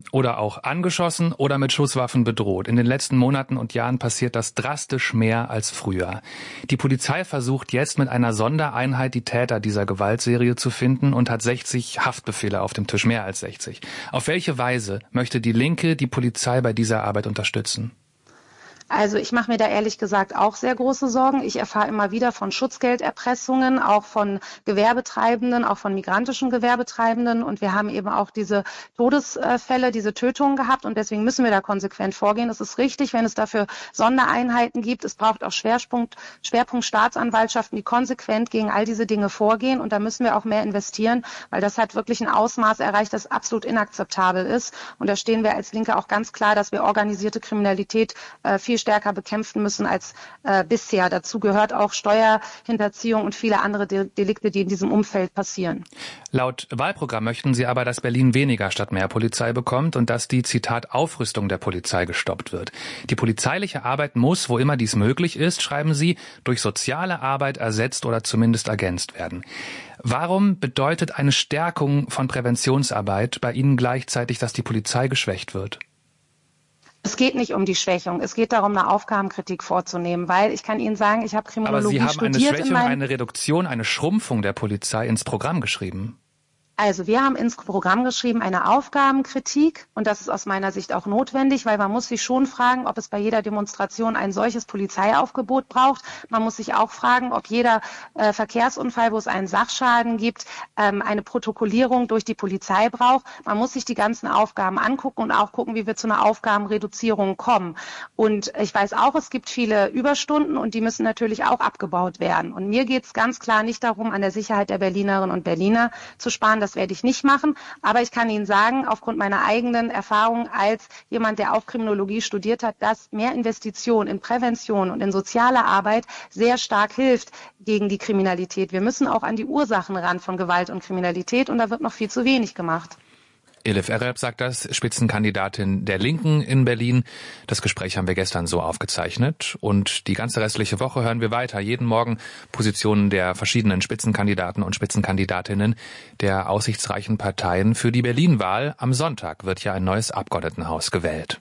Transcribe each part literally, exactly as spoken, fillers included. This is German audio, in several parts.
oder auch angeschossen oder mit Schusswaffen bedroht. In den letzten Monaten und Jahren passiert das drastisch mehr als früher. Die Polizei versucht jetzt mit einer Sondereinheit die Täter dieser Gewaltserie zu finden und hat sechzig Haftbefehle auf dem Tisch, mehr als sechzig. Auf welche Weise möchte die Linke die Polizei bei dieser Arbeit unterstützen? Also ich mache mir da ehrlich gesagt auch sehr große Sorgen. Ich erfahre immer wieder von Schutzgelderpressungen, auch von Gewerbetreibenden, auch von migrantischen Gewerbetreibenden. Und wir haben eben auch diese Todesfälle, diese Tötungen gehabt. Und deswegen müssen wir da konsequent vorgehen. Es ist richtig, wenn es dafür Sondereinheiten gibt. Es braucht auch Schwerpunkt, Schwerpunkt Staatsanwaltschaften, die konsequent gegen all diese Dinge vorgehen. Und da müssen wir auch mehr investieren, weil das hat wirklich ein Ausmaß erreicht, das absolut inakzeptabel ist. Und da stehen wir als Linke auch ganz klar, dass wir organisierte Kriminalität äh, viel stärker bekämpfen müssen als äh, bisher. Dazu gehört auch Steuerhinterziehung und viele andere De- Delikte, die in diesem Umfeld passieren. Laut Wahlprogramm möchten Sie aber, dass Berlin weniger statt mehr Polizei bekommt und dass die, Zitat, Aufrüstung der Polizei gestoppt wird. Die polizeiliche Arbeit muss, wo immer dies möglich ist, schreiben Sie, durch soziale Arbeit ersetzt oder zumindest ergänzt werden. Warum bedeutet eine Stärkung von Präventionsarbeit bei Ihnen gleichzeitig, dass die Polizei geschwächt wird? Es geht nicht um die Schwächung. Es geht darum, eine Aufgabenkritik vorzunehmen, weil ich kann Ihnen sagen, ich habe Kriminologie studiert. Aber Sie haben eine Schwächung, eine Reduktion, eine Schrumpfung der Polizei ins Programm geschrieben. Also wir haben ins Programm geschrieben eine Aufgabenkritik und das ist aus meiner Sicht auch notwendig, weil man muss sich schon fragen, ob es bei jeder Demonstration ein solches Polizeiaufgebot braucht. Man muss sich auch fragen, ob jeder äh, Verkehrsunfall, wo es einen Sachschaden gibt, ähm, eine Protokollierung durch die Polizei braucht. Man muss sich die ganzen Aufgaben angucken und auch gucken, wie wir zu einer Aufgabenreduzierung kommen. Und ich weiß auch, es gibt viele Überstunden und die müssen natürlich auch abgebaut werden. Und mir geht es ganz klar nicht darum, an der Sicherheit der Berlinerinnen und Berliner zu sparen. Das werde ich nicht machen, aber ich kann Ihnen sagen, aufgrund meiner eigenen Erfahrung als jemand, der auch Kriminologie studiert hat, dass mehr Investition in Prävention und in soziale Arbeit sehr stark hilft gegen die Kriminalität. Wir müssen auch an die Ursachen ran von Gewalt und Kriminalität und da wird noch viel zu wenig gemacht. Elif Ereb sagt das, Spitzenkandidatin der Linken in Berlin. Das Gespräch haben wir gestern so aufgezeichnet. Und die ganze restliche Woche hören wir weiter. Jeden Morgen Positionen der verschiedenen Spitzenkandidaten und Spitzenkandidatinnen der aussichtsreichen Parteien. Für die Berlin-Wahl am Sonntag wird ja ein neues Abgeordnetenhaus gewählt.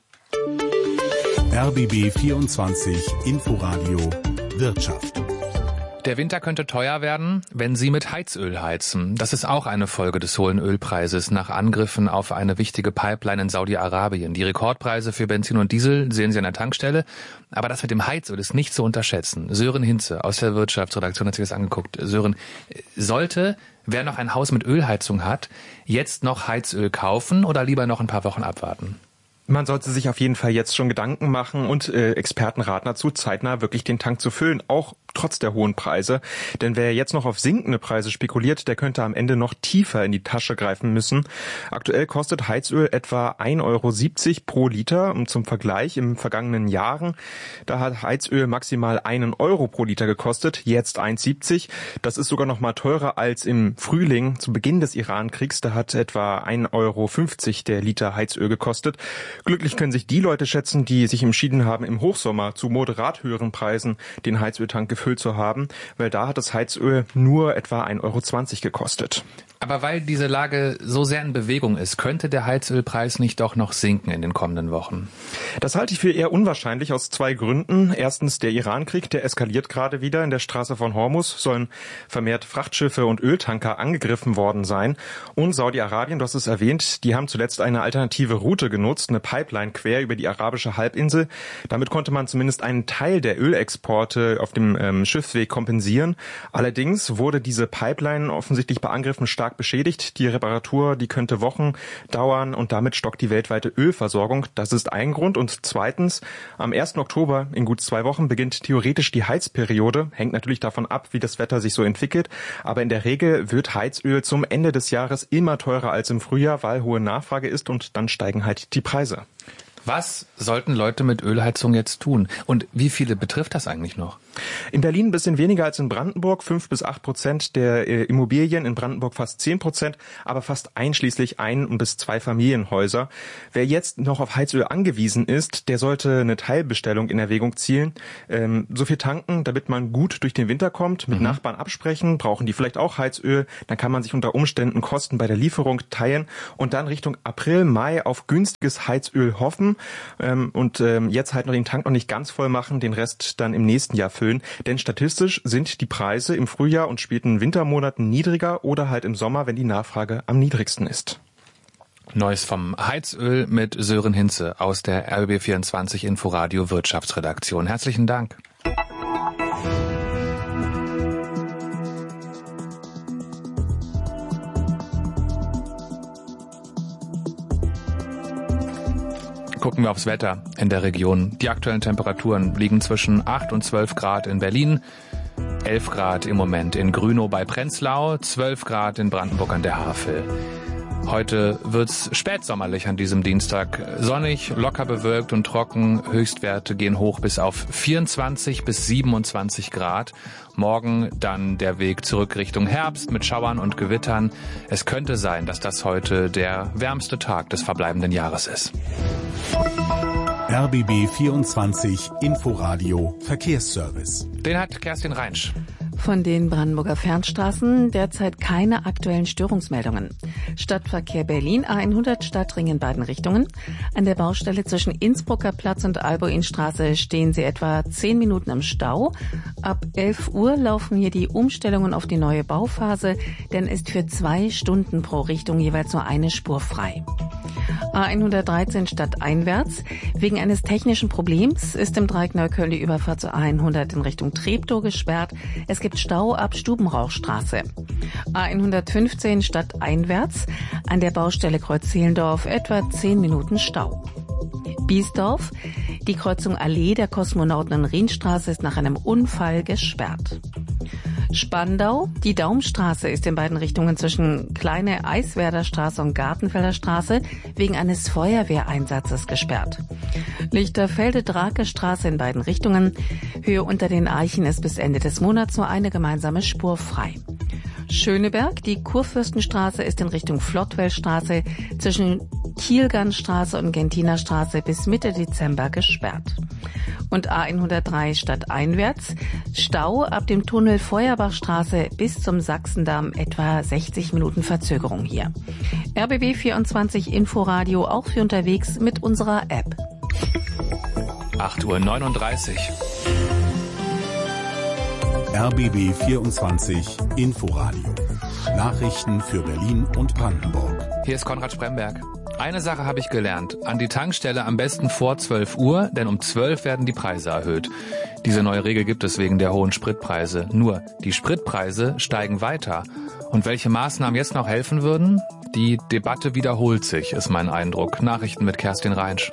R B B vierundzwanzig Inforadio Wirtschaft. Der Winter könnte teuer werden, wenn Sie mit Heizöl heizen. Das ist auch eine Folge des hohen Ölpreises nach Angriffen auf eine wichtige Pipeline in Saudi-Arabien. Die Rekordpreise für Benzin und Diesel sehen Sie an der Tankstelle. Aber das mit dem Heizöl ist nicht zu unterschätzen. Sören Hinze aus der Wirtschaftsredaktion hat sich das angeguckt. Sören, sollte, wer noch ein Haus mit Ölheizung hat, jetzt noch Heizöl kaufen oder lieber noch ein paar Wochen abwarten? Man sollte sich auf jeden Fall jetzt schon Gedanken machen und äh, Experten raten dazu, zeitnah wirklich den Tank zu füllen, auch trotz der hohen Preise. Denn wer jetzt noch auf sinkende Preise spekuliert, der könnte am Ende noch tiefer in die Tasche greifen müssen. Aktuell kostet Heizöl etwa ein Euro siebzig pro Liter. Und zum Vergleich, im vergangenen Jahren, da hat Heizöl maximal einen Euro pro Liter gekostet, jetzt eins Euro siebzig. Das ist sogar noch mal teurer als im Frühling, zu Beginn des Iran-Kriegs. Da hat etwa ein Euro fünfzig der Liter Heizöl gekostet. Glücklich können sich die Leute schätzen, die sich entschieden haben, im Hochsommer zu moderat höheren Preisen den Heizöltank gefüllt zu haben, weil da hat das Heizöl nur etwa ein Euro zwanzig gekostet. Aber weil diese Lage so sehr in Bewegung ist, könnte der Heizölpreis nicht doch noch sinken in den kommenden Wochen? Das halte ich für eher unwahrscheinlich aus zwei Gründen. Erstens der Irankrieg, der eskaliert gerade wieder. In der Straße von Hormuz sollen vermehrt Frachtschiffe und Öltanker angegriffen worden sein. Und Saudi-Arabien, du hast es erwähnt, die haben zuletzt eine alternative Route genutzt, eine Pipeline quer über die arabische Halbinsel. Damit konnte man zumindest einen Teil der Ölexporte auf dem ähm, Schiffsweg kompensieren. Allerdings wurde diese Pipeline offensichtlich bei Angriffen stark beschädigt. Die Reparatur, die könnte Wochen dauern und damit stockt die weltweite Ölversorgung. Das ist ein Grund. Und zweitens, am ersten Oktober, in gut zwei Wochen, beginnt theoretisch die Heizperiode. Hängt natürlich davon ab, wie das Wetter sich so entwickelt. Aber in der Regel wird Heizöl zum Ende des Jahres immer teurer als im Frühjahr, weil hohe Nachfrage ist und dann steigen halt die Preise. Was sollten Leute mit Ölheizung jetzt tun? Und wie viele betrifft das eigentlich noch? In Berlin ein bisschen weniger als in Brandenburg, fünf bis acht Prozent der äh, Immobilien, in Brandenburg fast zehn Prozent, aber fast einschließlich ein- bis zwei Familienhäuser. Wer jetzt noch auf Heizöl angewiesen ist, der sollte eine Teilbestellung in Erwägung ziehen. Ähm, so viel tanken, damit man gut durch den Winter kommt, mit mhm. Nachbarn absprechen, brauchen die vielleicht auch Heizöl, dann kann man sich unter Umständen Kosten bei der Lieferung teilen und dann Richtung April, Mai auf günstiges Heizöl hoffen ähm, und ähm, jetzt halt noch den Tank noch nicht ganz voll machen, den Rest dann im nächsten Jahr füllen. Denn statistisch sind die Preise im Frühjahr und späten Wintermonaten niedriger oder halt im Sommer, wenn die Nachfrage am niedrigsten ist. Neues vom Heizöl mit Sören Hinze aus der R B B vierundzwanzig Inforadio Wirtschaftsredaktion. Herzlichen Dank. Gucken wir aufs Wetter in der Region. Die aktuellen Temperaturen liegen zwischen acht und zwölf Grad in Berlin, elf Grad im Moment in Grünow bei Prenzlau, zwölf Grad in Brandenburg an der Havel. Heute wird's spätsommerlich an diesem Dienstag. Sonnig, locker bewölkt und trocken. Höchstwerte gehen hoch bis auf vierundzwanzig bis siebenundzwanzig Grad. Morgen dann der Weg zurück Richtung Herbst mit Schauern und Gewittern. Es könnte sein, dass das heute der wärmste Tag des verbleibenden Jahres ist. R B B vierundzwanzig Inforadio Verkehrsservice. Den hat Kerstin Reinsch. Von den Brandenburger Fernstraßen derzeit keine aktuellen Störungsmeldungen. Stadtverkehr Berlin A hundert Stadtring in beiden Richtungen. An der Baustelle zwischen Innsbrucker Platz und Alboinstraße stehen Sie etwa zehn Minuten im Stau. Ab elf Uhr laufen hier die Umstellungen auf die neue Bauphase, denn ist für zwei Stunden pro Richtung jeweils nur eine Spur frei. A hundertdreizehn stadteinwärts. Wegen eines technischen Problems ist im Dreieck Neukölln die Überfahrt zu A hundert in Richtung Treptow gesperrt. Es gibt Stau ab Stubenrauchstraße. A hundertfünfzehn stadteinwärts. An der Baustelle Kreuz-Zehlendorf etwa zehn Minuten Stau. Biesdorf. Die Kreuzung Allee der Kosmonauten in Rienstraße ist nach einem Unfall gesperrt. Spandau. Die Daumstraße ist in beiden Richtungen zwischen Kleine Eiswerder Straße und Gartenfelder Straße wegen eines Feuerwehreinsatzes gesperrt. Lichterfelde-Drake Straße in beiden Richtungen. Höhe unter den Eichen ist bis Ende des Monats nur eine gemeinsame Spur frei. Schöneberg. Die Kurfürstenstraße ist in Richtung Flottwellstraße zwischen Kielgernstraße und Gentinerstraße bis Mitte Dezember gesperrt. Und A hundertdrei stadteinwärts. Stau ab dem Tunnel Feuerbachstraße bis zum Sachsendamm, etwa sechzig Minuten Verzögerung hier. R B B vierundzwanzig Inforadio auch für unterwegs mit unserer App. acht Uhr neununddreißig. R B B vierundzwanzig Inforadio. Nachrichten für Berlin und Brandenburg. Hier ist Konrad Spremberg. Eine Sache habe ich gelernt. An die Tankstelle am besten vor zwölf Uhr, denn um zwölf werden die Preise erhöht. Diese neue Regel gibt es wegen der hohen Spritpreise. Nur, die Spritpreise steigen weiter. Und welche Maßnahmen jetzt noch helfen würden? Die Debatte wiederholt sich, ist mein Eindruck. Nachrichten mit Kerstin Reinsch.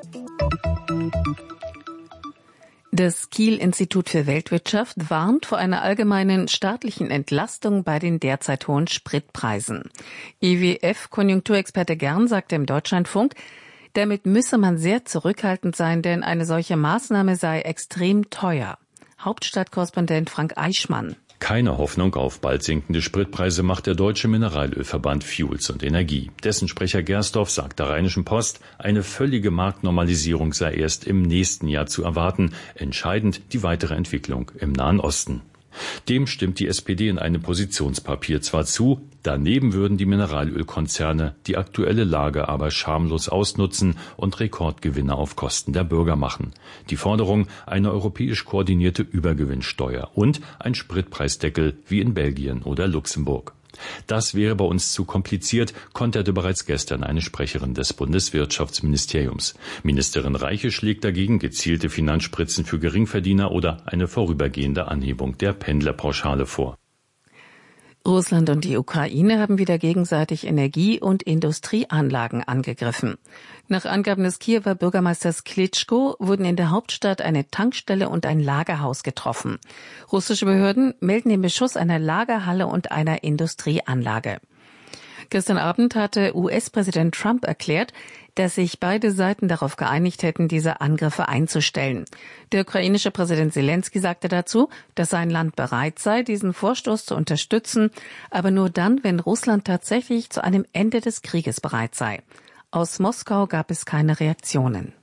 Das Kiel-Institut für Weltwirtschaft warnt vor einer allgemeinen staatlichen Entlastung bei den derzeit hohen Spritpreisen. I W F-Konjunkturexperte Gern sagte im Deutschlandfunk, damit müsse man sehr zurückhaltend sein, denn eine solche Maßnahme sei extrem teuer. Hauptstadtkorrespondent Frank Eichmann. Keine Hoffnung auf bald sinkende Spritpreise macht der Deutsche Mineralölverband Fuels und Energie. Dessen Sprecher Gersdorf sagt der Rheinischen Post, eine völlige Marktnormalisierung sei erst im nächsten Jahr zu erwarten. Entscheidend die weitere Entwicklung im Nahen Osten. Dem stimmt die S P D in einem Positionspapier zwar zu, daneben würden die Mineralölkonzerne die aktuelle Lage aber schamlos ausnutzen und Rekordgewinne auf Kosten der Bürger machen. Die Forderung eine europäisch koordinierte Übergewinnsteuer und ein Spritpreisdeckel wie in Belgien oder Luxemburg. Das wäre bei uns zu kompliziert, konterte bereits gestern eine Sprecherin des Bundeswirtschaftsministeriums. Ministerin Reiche schlägt dagegen gezielte Finanzspritzen für Geringverdiener oder eine vorübergehende Anhebung der Pendlerpauschale vor. Russland und die Ukraine haben wieder gegenseitig Energie- und Industrieanlagen angegriffen. Nach Angaben des Kiewer Bürgermeisters Klitschko wurden in der Hauptstadt eine Tankstelle und ein Lagerhaus getroffen. Russische Behörden melden den Beschuss einer Lagerhalle und einer Industrieanlage. Gestern Abend hatte U S-Präsident Trump erklärt, dass sich beide Seiten darauf geeinigt hätten, diese Angriffe einzustellen. Der ukrainische Präsident Zelensky sagte dazu, dass sein Land bereit sei, diesen Vorstoß zu unterstützen, aber nur dann, wenn Russland tatsächlich zu einem Ende des Krieges bereit sei. Aus Moskau gab es keine Reaktionen.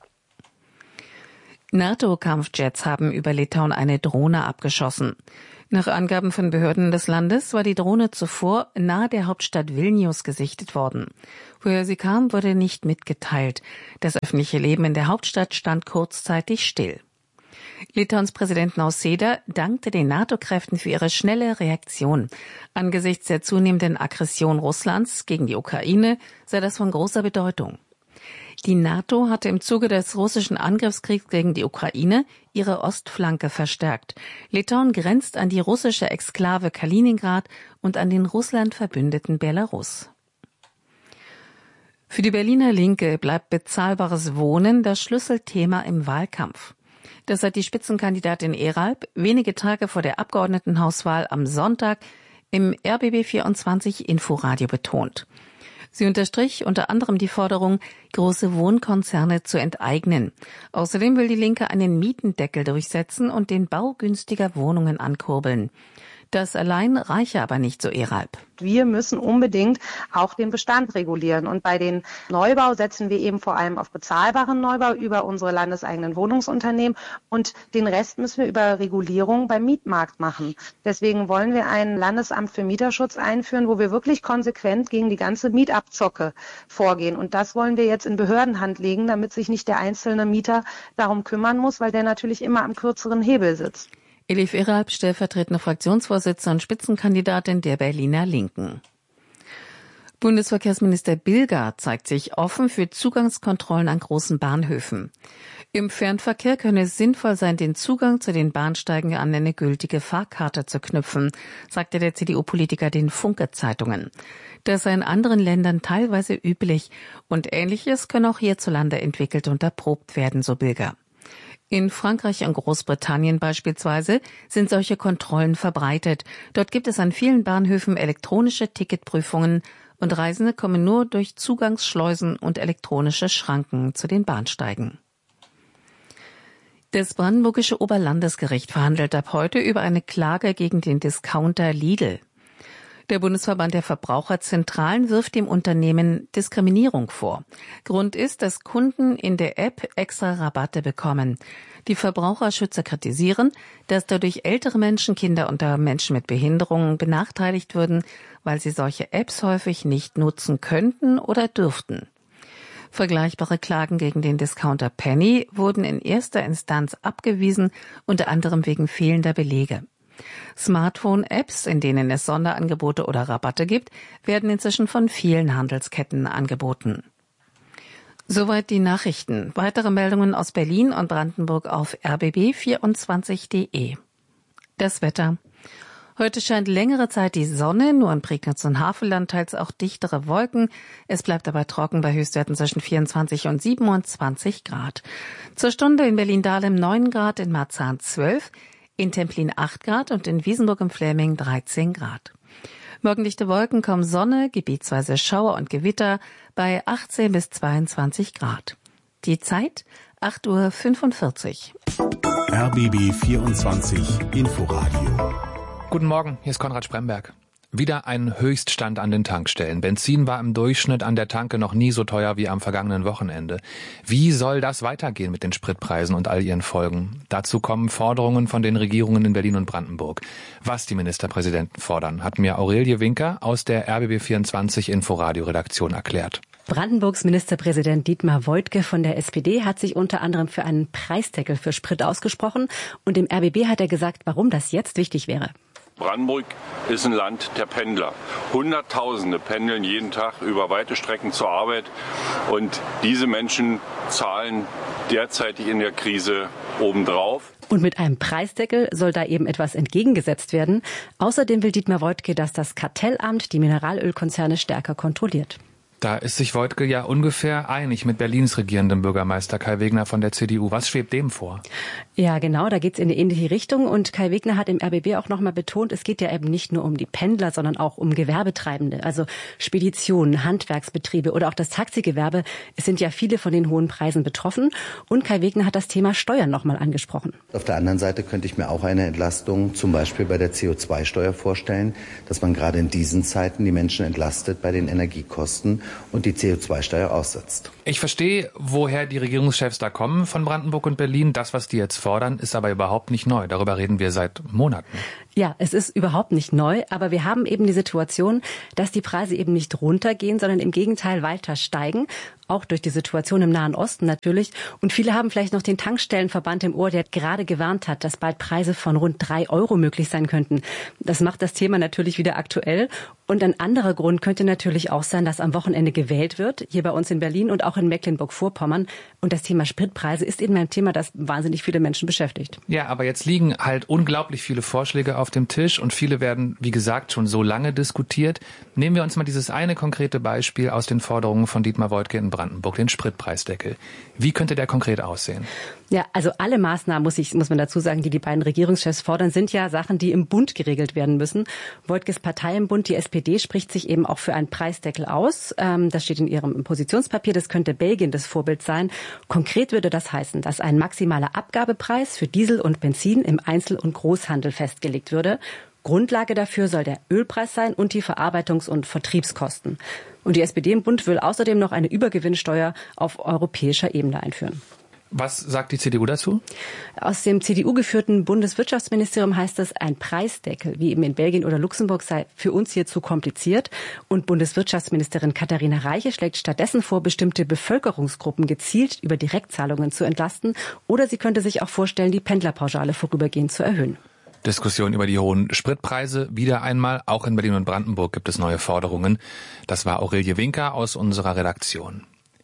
NATO-Kampfjets haben über Litauen eine Drohne abgeschossen. Nach Angaben von Behörden des Landes war die Drohne zuvor nahe der Hauptstadt Vilnius gesichtet worden. Woher sie kam, wurde nicht mitgeteilt. Das öffentliche Leben in der Hauptstadt stand kurzzeitig still. Litauens Präsident Nausėda dankte den NATO-Kräften für ihre schnelle Reaktion. Angesichts der zunehmenden Aggression Russlands gegen die Ukraine sei das von großer Bedeutung. Die NATO hatte im Zuge des russischen Angriffskriegs gegen die Ukraine ihre Ostflanke verstärkt. Litauen grenzt an die russische Exklave Kaliningrad und an den Russland verbündeten Belarus. Für die Berliner Linke bleibt bezahlbares Wohnen das Schlüsselthema im Wahlkampf. Das hat die Spitzenkandidatin Eralp wenige Tage vor der Abgeordnetenhauswahl am Sonntag im R B B vierundzwanzig Inforadio betont. Sie unterstrich unter anderem die Forderung, große Wohnkonzerne zu enteignen. Außerdem will die Linke einen Mietendeckel durchsetzen und den Bau günstiger Wohnungen ankurbeln. Das allein reiche aber nicht, so Eralp. Wir müssen unbedingt auch den Bestand regulieren. Und bei den Neubau setzen wir eben vor allem auf bezahlbaren Neubau über unsere landeseigenen Wohnungsunternehmen. Und den Rest müssen wir über Regulierung beim Mietmarkt machen. Deswegen wollen wir ein Landesamt für Mieterschutz einführen, wo wir wirklich konsequent gegen die ganze Mietabzocke vorgehen. Und das wollen wir jetzt in Behördenhand legen, damit sich nicht der einzelne Mieter darum kümmern muss, weil der natürlich immer am kürzeren Hebel sitzt. Elif Eralp, stellvertretende Fraktionsvorsitzende und Spitzenkandidatin der Berliner Linken. Bundesverkehrsminister Bilger zeigt sich offen für Zugangskontrollen an großen Bahnhöfen. Im Fernverkehr könne es sinnvoll sein, den Zugang zu den Bahnsteigen an eine gültige Fahrkarte zu knüpfen, sagte der C D U-Politiker den Funke-Zeitungen. Das sei in anderen Ländern teilweise üblich und Ähnliches könne auch hierzulande entwickelt und erprobt werden, so Bilger. In Frankreich und Großbritannien beispielsweise sind solche Kontrollen verbreitet. Dort gibt es an vielen Bahnhöfen elektronische Ticketprüfungen und Reisende kommen nur durch Zugangsschleusen und elektronische Schranken zu den Bahnsteigen. Das brandenburgische Oberlandesgericht verhandelt ab heute über eine Klage gegen den Discounter Lidl. Der Bundesverband der Verbraucherzentralen wirft dem Unternehmen Diskriminierung vor. Grund ist, dass Kunden in der App extra Rabatte bekommen. Die Verbraucherschützer kritisieren, dass dadurch ältere Menschen, Kinder und Menschen mit Behinderungen benachteiligt würden, weil sie solche Apps häufig nicht nutzen könnten oder dürften. Vergleichbare Klagen gegen den Discounter Penny wurden in erster Instanz abgewiesen, unter anderem wegen fehlender Belege. Smartphone-Apps, in denen es Sonderangebote oder Rabatte gibt, werden inzwischen von vielen Handelsketten angeboten. Soweit die Nachrichten. Weitere Meldungen aus Berlin und Brandenburg auf r b b vierundzwanzig punkt de. Das Wetter. Heute scheint längere Zeit die Sonne, nur in Prignitz und Havelland teils auch dichtere Wolken. Es bleibt aber trocken bei Höchstwerten zwischen vierundzwanzig und siebenundzwanzig Grad. Zur Stunde in Berlin-Dahlem neun Grad, in Marzahn zwölf, in Templin acht Grad und in Wiesenburg im Fläming dreizehn Grad. Morgendichte Wolken, kaum Sonne, gebietsweise Schauer und Gewitter bei achtzehn bis zweiundzwanzig Grad. Die Zeit acht Uhr fünfundvierzig. R B B vierundzwanzig Inforadio. Guten Morgen, hier ist Konrad Spremberg. Wieder ein Höchststand an den Tankstellen. Benzin war im Durchschnitt an der Tanke noch nie so teuer wie am vergangenen Wochenende. Wie soll das weitergehen mit den Spritpreisen und all ihren Folgen? Dazu kommen Forderungen von den Regierungen in Berlin und Brandenburg. Was die Ministerpräsidenten fordern, hat mir Aurelie Winker aus der R B B vierundzwanzig Inforadio-Redaktion erklärt. Brandenburgs Ministerpräsident Dietmar Woidke von der S P D hat sich unter anderem für einen Preisdeckel für Sprit ausgesprochen. Und im R B B hat er gesagt, warum das jetzt wichtig wäre. Brandenburg ist ein Land der Pendler. Hunderttausende pendeln jeden Tag über weite Strecken zur Arbeit. Und diese Menschen zahlen derzeitig in der Krise obendrauf. Und mit einem Preisdeckel soll da eben etwas entgegengesetzt werden. Außerdem will Dietmar Woidke, dass das Kartellamt die Mineralölkonzerne stärker kontrolliert. Da ist sich Woidke ja ungefähr einig mit Berlins regierendem Bürgermeister Kai Wegner von der C D U. Was schwebt dem vor? Ja, genau, da geht's in eine ähnliche Richtung. Und Kai Wegner hat im R B B auch nochmal betont, es geht ja eben nicht nur um die Pendler, sondern auch um Gewerbetreibende, also Speditionen, Handwerksbetriebe oder auch das Taxigewerbe. Es sind ja viele von den hohen Preisen betroffen. Und Kai Wegner hat das Thema Steuern nochmal angesprochen. Auf der anderen Seite könnte ich mir auch eine Entlastung zum Beispiel bei der C O zwei Steuer vorstellen, dass man gerade in diesen Zeiten die Menschen entlastet bei den Energiekosten und die C O zwei Steuer aussetzt. Ich verstehe, woher die Regierungschefs da kommen von Brandenburg und Berlin. Das, was die jetzt fordern, ist aber überhaupt nicht neu. Darüber reden wir seit Monaten. Ja, es ist überhaupt nicht neu, aber wir haben eben die Situation, dass die Preise eben nicht runtergehen, sondern im Gegenteil weiter steigen. Auch durch die Situation im Nahen Osten natürlich. Und viele haben vielleicht noch den Tankstellenverband im Ohr, der gerade gewarnt hat, dass bald Preise von rund drei Euro möglich sein könnten. Das macht das Thema natürlich wieder aktuell. Und ein anderer Grund könnte natürlich auch sein, dass am Wochenende gewählt wird, hier bei uns in Berlin und auch in Mecklenburg-Vorpommern. Und das Thema Spritpreise ist eben ein Thema, das wahnsinnig viele Menschen beschäftigt. Ja, aber jetzt liegen halt unglaublich viele Vorschläge auf dem Tisch und viele werden, wie gesagt, schon so lange diskutiert. Nehmen wir uns mal dieses eine konkrete Beispiel aus den Forderungen von Dietmar Woidke in Brandenburg, den Spritpreisdeckel. Wie könnte der konkret aussehen? Ja, also alle Maßnahmen, muss ich, muss man dazu sagen, die die beiden Regierungschefs fordern, sind ja Sachen, die im Bund geregelt werden müssen. Woidkes Partei im Bund, die S P D, spricht sich eben auch für einen Preisdeckel aus. Ähm, das steht in ihrem Positionspapier. Das könnte Belgien das Vorbild sein. Konkret würde das heißen, dass ein maximaler Abgabepreis für Diesel und Benzin im Einzel- und Großhandel festgelegt würde. Grundlage dafür soll der Ölpreis sein und die Verarbeitungs- und Vertriebskosten. Und die S P D im Bund will außerdem noch eine Übergewinnsteuer auf europäischer Ebene einführen. Was sagt die C D U dazu? Aus dem C D U-geführten Bundeswirtschaftsministerium heißt es, ein Preisdeckel, wie eben in Belgien oder Luxemburg, sei für uns hier zu kompliziert. Und Bundeswirtschaftsministerin Katharina Reiche schlägt stattdessen vor, bestimmte Bevölkerungsgruppen gezielt über Direktzahlungen zu entlasten. Oder sie könnte sich auch vorstellen, die Pendlerpauschale vorübergehend zu erhöhen. Diskussion über die hohen Spritpreise. Wieder einmal, auch in Berlin und Brandenburg gibt es neue Forderungen. Das war Aurelie Winker aus unserer Redaktion.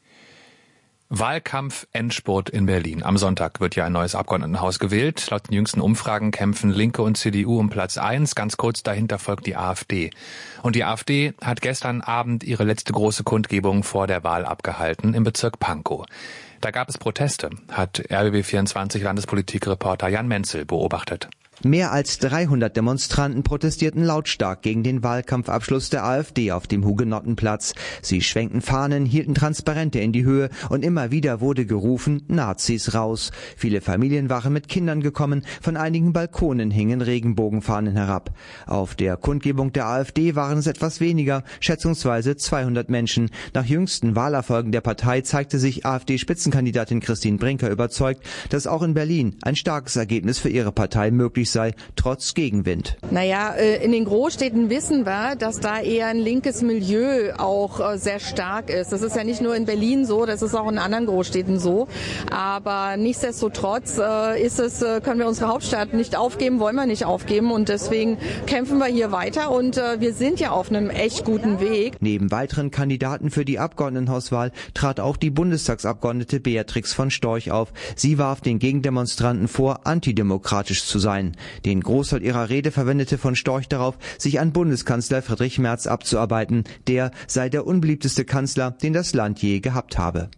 Wahlkampf-Endspurt in Berlin. Am Sonntag wird ja ein neues Abgeordnetenhaus gewählt. Laut den jüngsten Umfragen kämpfen Linke und C D U um Platz eins. Ganz kurz dahinter folgt die AfD. Und die AfD hat gestern Abend ihre letzte große Kundgebung vor der Wahl abgehalten im Bezirk Pankow. Da gab es Proteste, hat R B B vierundzwanzig Landespolitikreporter Jan Menzel beobachtet. Mehr als dreihundert Demonstranten protestierten lautstark gegen den Wahlkampfabschluss der AfD auf dem Hugenottenplatz. Sie schwenkten Fahnen, hielten Transparente in die Höhe und immer wieder wurde gerufen, Nazis raus. Viele Familien waren mit Kindern gekommen, von einigen Balkonen hingen Regenbogenfahnen herab. Auf der Kundgebung der AfD waren es etwas weniger, schätzungsweise zweihundert Menschen. Nach jüngsten Wahlerfolgen der Partei zeigte sich AfD-Spitzenkandidatin Christine Brinker überzeugt, dass auch in Berlin ein starkes Ergebnis für ihre Partei möglich sei, trotz Gegenwind. Naja, in den Großstädten wissen wir, dass da eher ein linkes Milieu auch sehr stark ist. Das ist ja nicht nur in Berlin so, das ist auch in anderen Großstädten so. Aber nichtsdestotrotz ist es, können wir unsere Hauptstadt nicht aufgeben, wollen wir nicht aufgeben. Und deswegen kämpfen wir hier weiter und wir sind ja auf einem echt guten Weg. Neben weiteren Kandidaten für die Abgeordnetenhauswahl trat auch die Bundestagsabgeordnete Beatrix von Storch auf. Sie warf den Gegendemonstranten vor, antidemokratisch zu sein. Den Großteil ihrer Rede verwendete von Storch darauf, sich an Bundeskanzler Friedrich Merz abzuarbeiten. Der sei der unbeliebteste Kanzler, den das Land je gehabt habe.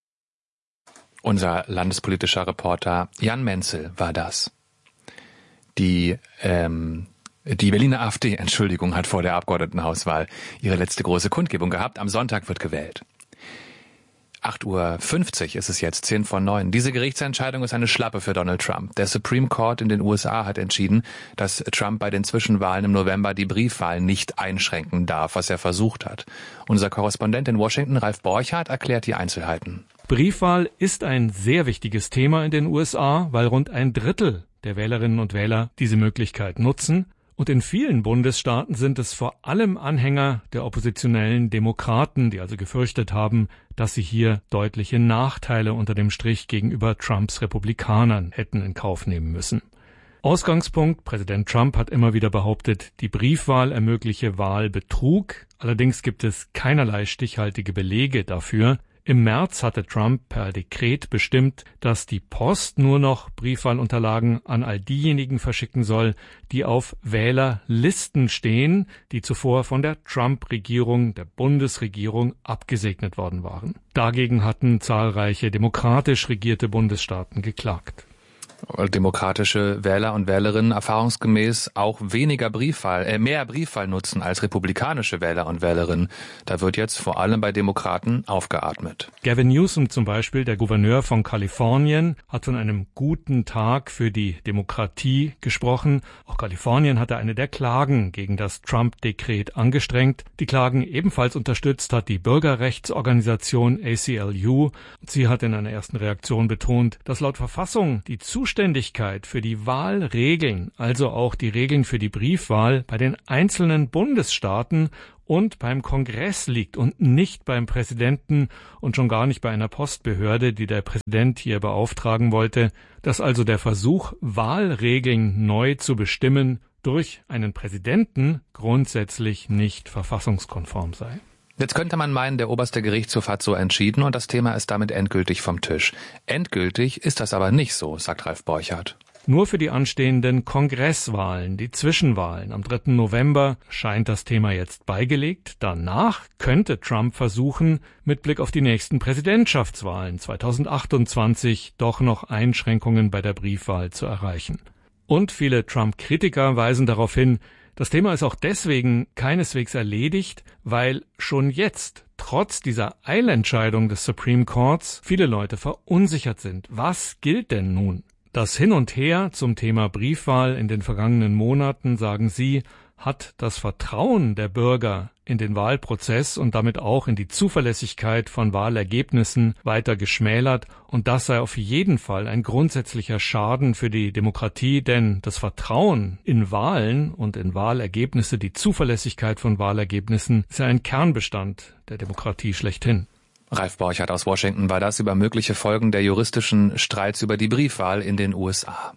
Unser landespolitischer Reporter Jan Menzel war das. Die, ähm, die Berliner AfD, Entschuldigung, hat vor der Abgeordnetenhauswahl ihre letzte große Kundgebung gehabt. Am Sonntag wird gewählt. acht Uhr fünfzig ist es jetzt, zehn vor neun. Diese Gerichtsentscheidung ist eine Schlappe für Donald Trump. Der Supreme Court in den U S A hat entschieden, dass Trump bei den Zwischenwahlen im November die Briefwahl nicht einschränken darf, was er versucht hat. Unser Korrespondent in Washington, Ralf Borchardt, erklärt die Einzelheiten. Briefwahl ist ein sehr wichtiges Thema in den U S A, weil rund ein Drittel der Wählerinnen und Wähler diese Möglichkeit nutzen. Und in vielen Bundesstaaten sind es vor allem Anhänger der oppositionellen Demokraten, die also gefürchtet haben, dass sie hier deutliche Nachteile unter dem Strich gegenüber Trumps Republikanern hätten in Kauf nehmen müssen. Ausgangspunkt: Präsident Trump hat immer wieder behauptet, die Briefwahl ermögliche Wahlbetrug. Allerdings gibt es keinerlei stichhaltige Belege dafür. Im März hatte Trump per Dekret bestimmt, dass die Post nur noch Briefwahlunterlagen an all diejenigen verschicken soll, die auf Wählerlisten stehen, die zuvor von der Trump-Regierung, der Bundesregierung, abgesegnet worden waren. Dagegen hatten zahlreiche demokratisch regierte Bundesstaaten geklagt. Demokratische Wähler und Wählerinnen erfahrungsgemäß auch weniger Briefwahl, äh, mehr Briefwahl nutzen als republikanische Wähler und Wählerinnen. Da wird jetzt vor allem bei Demokraten aufgeatmet. Gavin Newsom zum Beispiel, der Gouverneur von Kalifornien, hat von einem guten Tag für die Demokratie gesprochen. Auch Kalifornien hatte eine der Klagen gegen das Trump-Dekret angestrengt. Die Klagen ebenfalls unterstützt hat die Bürgerrechtsorganisation A C L U. Sie hat in einer ersten Reaktion betont, dass laut Verfassung die Zuständigkeit Zuständigkeit für die Wahlregeln, also auch die Regeln für die Briefwahl, bei den einzelnen Bundesstaaten und beim Kongress liegt und nicht beim Präsidenten und schon gar nicht bei einer Postbehörde, die der Präsident hier beauftragen wollte, dass also der Versuch, Wahlregeln neu zu bestimmen, durch einen Präsidenten grundsätzlich nicht verfassungskonform sei. Jetzt könnte man meinen, der oberste Gerichtshof hat so entschieden und das Thema ist damit endgültig vom Tisch. Endgültig ist das aber nicht so, sagt Ralf Borchardt. Nur für die anstehenden Kongresswahlen, die Zwischenwahlen am dritten November, scheint das Thema jetzt beigelegt. Danach könnte Trump versuchen, mit Blick auf die nächsten Präsidentschaftswahlen zweitausendachtundzwanzig doch noch Einschränkungen bei der Briefwahl zu erreichen. Und viele Trump-Kritiker weisen darauf hin, das Thema ist auch deswegen keineswegs erledigt, weil schon jetzt, trotz dieser Eilentscheidung des Supreme Courts, viele Leute verunsichert sind. Was gilt denn nun? Das Hin und Her zum Thema Briefwahl in den vergangenen Monaten, sagen sie, hat das Vertrauen der Bürger in den Wahlprozess und damit auch in die Zuverlässigkeit von Wahlergebnissen weiter geschmälert. Und das sei auf jeden Fall ein grundsätzlicher Schaden für die Demokratie, denn das Vertrauen in Wahlen und in Wahlergebnisse, die Zuverlässigkeit von Wahlergebnissen, ist ja ein Kernbestand der Demokratie schlechthin. Ralf Borchardt aus Washington war das über mögliche Folgen der juristischen Streits über die Briefwahl in den U S A.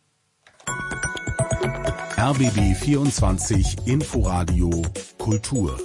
R B B vierundzwanzig Inforadio Kultur.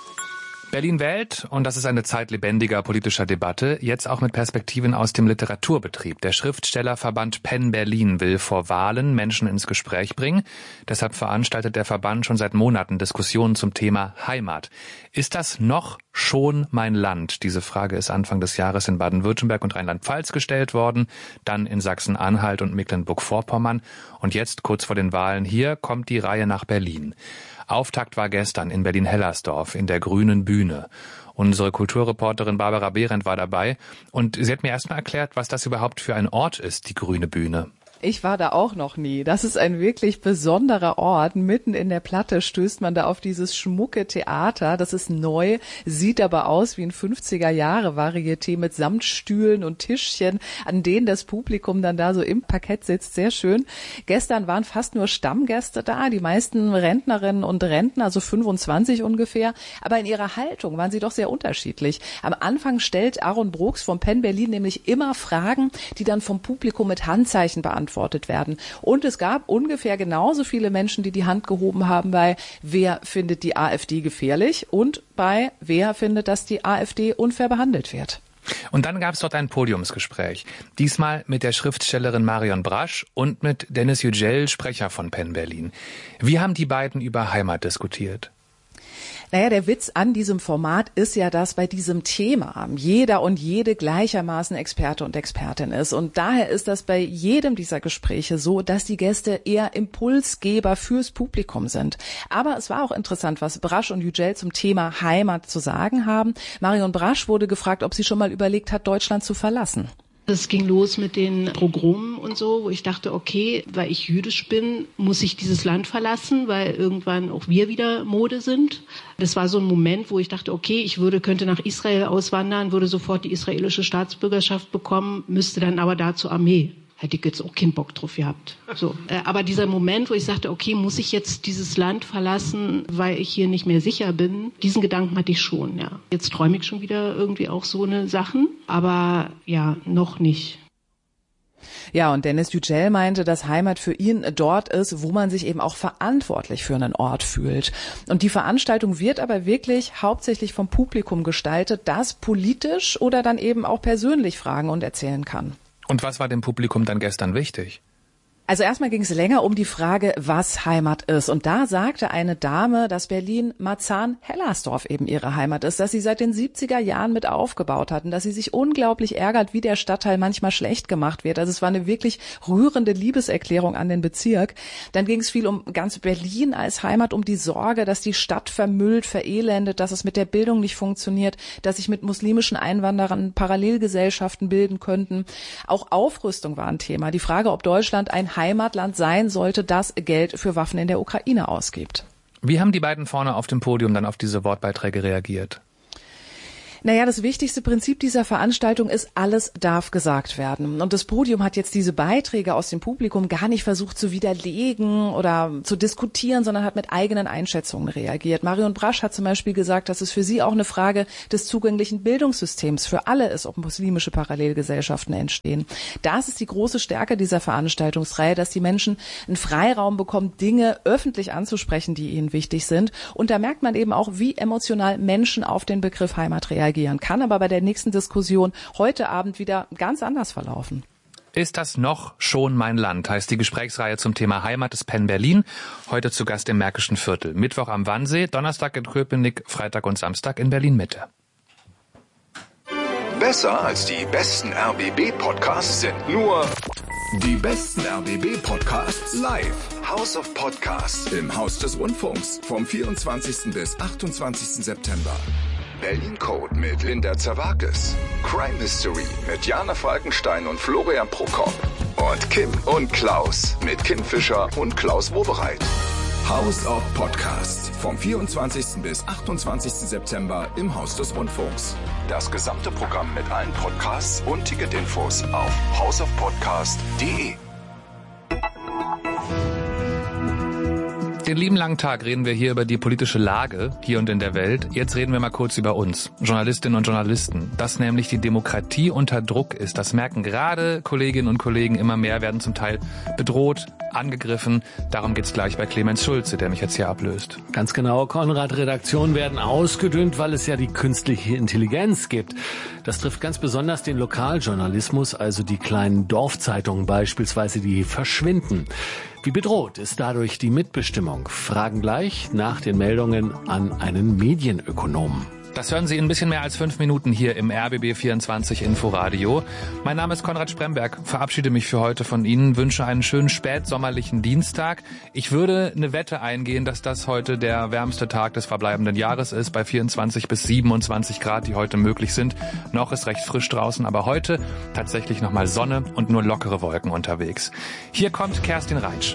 Berlin wählt, und das ist eine Zeit lebendiger politischer Debatte, jetzt auch mit Perspektiven aus dem Literaturbetrieb. Der Schriftstellerverband Penn Berlin will vor Wahlen Menschen ins Gespräch bringen. Deshalb veranstaltet der Verband schon seit Monaten Diskussionen zum Thema Heimat. Ist das noch schon mein Land? Diese Frage ist Anfang des Jahres in Baden-Württemberg und Rheinland-Pfalz gestellt worden, dann in Sachsen-Anhalt und Mecklenburg-Vorpommern. Und jetzt, kurz vor den Wahlen hier, kommt die Reihe nach Berlin. Auftakt war gestern in Berlin-Hellersdorf in der Grünen Bühne. Unsere Kulturreporterin Barbara Behrendt war dabei und sie hat mir erstmal erklärt, was das überhaupt für ein Ort ist, die Grüne Bühne. Ich war da auch noch nie. Das ist ein wirklich besonderer Ort. Mitten in der Platte stößt man da auf dieses schmucke Theater. Das ist neu, sieht aber aus wie ein fünfziger-Jahre-Varieté mit Samtstühlen und Tischchen, an denen das Publikum dann da so im Parkett sitzt. Sehr schön. Gestern waren fast nur Stammgäste da, die meisten Rentnerinnen und Rentner, also fünfundzwanzig ungefähr. Aber in ihrer Haltung waren sie doch sehr unterschiedlich. Am Anfang stellt Aaron Brooks vom Penn Berlin nämlich immer Fragen, die dann vom Publikum mit Handzeichen beantwortet werden. Und es gab ungefähr genauso viele Menschen, die die Hand gehoben haben bei wer findet die AfD gefährlich und bei wer findet, dass die AfD unfair behandelt wird. Und dann gab es dort ein Podiumsgespräch. Diesmal mit der Schriftstellerin Marion Brasch und mit Dennis Yücel, Sprecher von Penn Berlin. Wie haben die beiden über Heimat diskutiert? Naja, der Witz an diesem Format ist ja, dass bei diesem Thema jeder und jede gleichermaßen Experte und Expertin ist. Und daher ist das bei jedem dieser Gespräche so, dass die Gäste eher Impulsgeber fürs Publikum sind. Aber es war auch interessant, was Brasch und Yücel zum Thema Heimat zu sagen haben. Marion Brasch wurde gefragt, ob sie schon mal überlegt hat, Deutschland zu verlassen. Es ging los mit den Pogromen und so, wo ich dachte, okay, weil ich jüdisch bin, muss ich dieses Land verlassen, weil irgendwann auch wir wieder Mode sind. Das war so ein Moment, wo ich dachte, okay, ich würde, könnte nach Israel auswandern, würde sofort die israelische Staatsbürgerschaft bekommen, müsste dann aber da zur Armee. Hätte ich jetzt auch keinen Bock drauf gehabt. So. Aber dieser Moment, wo ich sagte, okay, muss ich jetzt dieses Land verlassen, weil ich hier nicht mehr sicher bin, diesen Gedanken hatte ich schon, ja. Jetzt träume ich schon wieder irgendwie auch so eine Sachen, aber ja, noch nicht. Ja, und Dennis Yücel meinte, dass Heimat für ihn dort ist, wo man sich eben auch verantwortlich für einen Ort fühlt. Und die Veranstaltung wird aber wirklich hauptsächlich vom Publikum gestaltet, das politisch oder dann eben auch persönlich fragen und erzählen kann. Und was war dem Publikum dann gestern wichtig? Also erstmal ging es länger um die Frage, was Heimat ist. Und da sagte eine Dame, dass Berlin Marzahn-Hellersdorf eben ihre Heimat ist, dass sie seit den siebziger Jahren mit aufgebaut hatten, dass sie sich unglaublich ärgert, wie der Stadtteil manchmal schlecht gemacht wird. Also es war eine wirklich rührende Liebeserklärung an den Bezirk. Dann ging es viel um ganz Berlin als Heimat, um die Sorge, dass die Stadt vermüllt, verelendet, dass es mit der Bildung nicht funktioniert, dass sich mit muslimischen Einwanderern Parallelgesellschaften bilden könnten. Auch Aufrüstung war ein Thema. Die Frage, ob Deutschland ein Heimatland sein sollte, das Geld für Waffen in der Ukraine ausgibt. Wie haben die beiden vorne auf dem Podium dann auf diese Wortbeiträge reagiert? Naja, das wichtigste Prinzip dieser Veranstaltung ist, alles darf gesagt werden. Und das Podium hat jetzt diese Beiträge aus dem Publikum gar nicht versucht zu widerlegen oder zu diskutieren, sondern hat mit eigenen Einschätzungen reagiert. Marion Brasch hat zum Beispiel gesagt, dass es für sie auch eine Frage des zugänglichen Bildungssystems für alle ist, ob muslimische Parallelgesellschaften entstehen. Das ist die große Stärke dieser Veranstaltungsreihe, dass die Menschen einen Freiraum bekommen, Dinge öffentlich anzusprechen, die ihnen wichtig sind. Und da merkt man eben auch, wie emotional Menschen auf den Begriff Heimat reagieren. Kann aber bei der nächsten Diskussion heute Abend wieder ganz anders verlaufen. Ist das noch schon mein Land, heißt die Gesprächsreihe zum Thema Heimat des Penn Berlin. Heute zu Gast im Märkischen Viertel. Mittwoch am Wannsee, Donnerstag in Köpenick, Freitag und Samstag in Berlin-Mitte. Besser als die besten R B B-Podcasts sind nur die besten R B B-Podcasts live. House of Podcasts im Haus des Rundfunks vom vierundzwanzigsten bis achtundzwanzigsten September. Berlin Code mit Linda Zerwakis. Crime Mystery mit Jana Falkenstein und Florian Prokop. Und Kim und Klaus mit Kim Fischer und Klaus Wobereit. House of Podcasts vom vierundzwanzigsten bis achtundzwanzigsten September im Haus des Rundfunks. Das gesamte Programm mit allen Podcasts und Ticketinfos auf houseofpodcast punkt de. Den lieben langen Tag reden wir hier über die politische Lage hier und in der Welt. Jetzt reden wir mal kurz über uns, Journalistinnen und Journalisten. Dass nämlich die Demokratie unter Druck ist, das merken gerade Kolleginnen und Kollegen immer mehr, werden zum Teil bedroht, angegriffen. Darum geht's gleich bei Clemens Schulze, der mich jetzt hier ablöst. Ganz genau, Konrad, Redaktionen werden ausgedünnt, weil es ja die künstliche Intelligenz gibt. Das trifft ganz besonders den Lokaljournalismus, also die kleinen Dorfzeitungen beispielsweise, die verschwinden. Wie bedroht ist dadurch die Mitbestimmung? Fragen gleich nach den Meldungen an einen Medienökonomen. Das hören Sie in ein bisschen mehr als fünf Minuten hier im R B B vierundzwanzig Inforadio. Mein Name ist Konrad Spremberg, verabschiede mich für heute von Ihnen, wünsche einen schönen spätsommerlichen Dienstag. Ich würde eine Wette eingehen, dass das heute der wärmste Tag des verbleibenden Jahres ist, bei vierundzwanzig bis siebenundzwanzig Grad, die heute möglich sind. Noch ist recht frisch draußen, aber heute tatsächlich nochmal Sonne und nur lockere Wolken unterwegs. Hier kommt Kerstin Reitsch.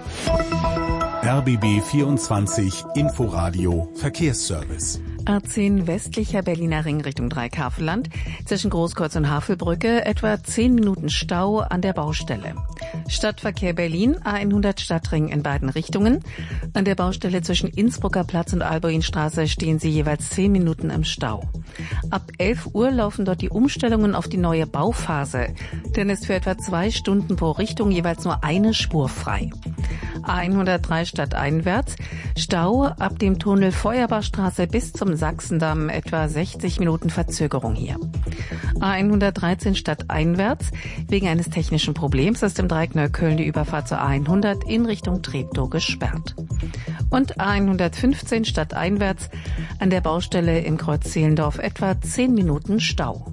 R B B vierundzwanzig Inforadio Verkehrsservice. A zehn westlicher Berliner Ring Richtung Dreikafelland. Zwischen Großkreuz und Havelbrücke etwa zehn Minuten Stau an der Baustelle. Stadtverkehr Berlin, A hundert Stadtring in beiden Richtungen. An der Baustelle zwischen Innsbrucker Platz und Alboinstraße stehen Sie jeweils zehn Minuten im Stau. Ab elf Uhr laufen dort die Umstellungen auf die neue Bauphase. Denn es ist für etwa zwei Stunden pro Richtung jeweils nur eine Spur frei. A hundertdrei stadteinwärts. Stau ab dem Tunnel Feuerbachstraße bis zum Sachsendamm, etwa sechzig Minuten Verzögerung hier. A hundertdreizehn stadteinwärts. Wegen eines technischen Problems ist im Dreieck Neukölln die Überfahrt zur A hundert in Richtung Treptow gesperrt. Und A hundertfünfzehn stadteinwärts. An der Baustelle im Kreuz Zehlendorf etwa zehn Minuten Stau.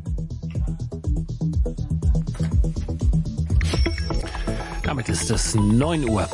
Damit ist es neun Uhr.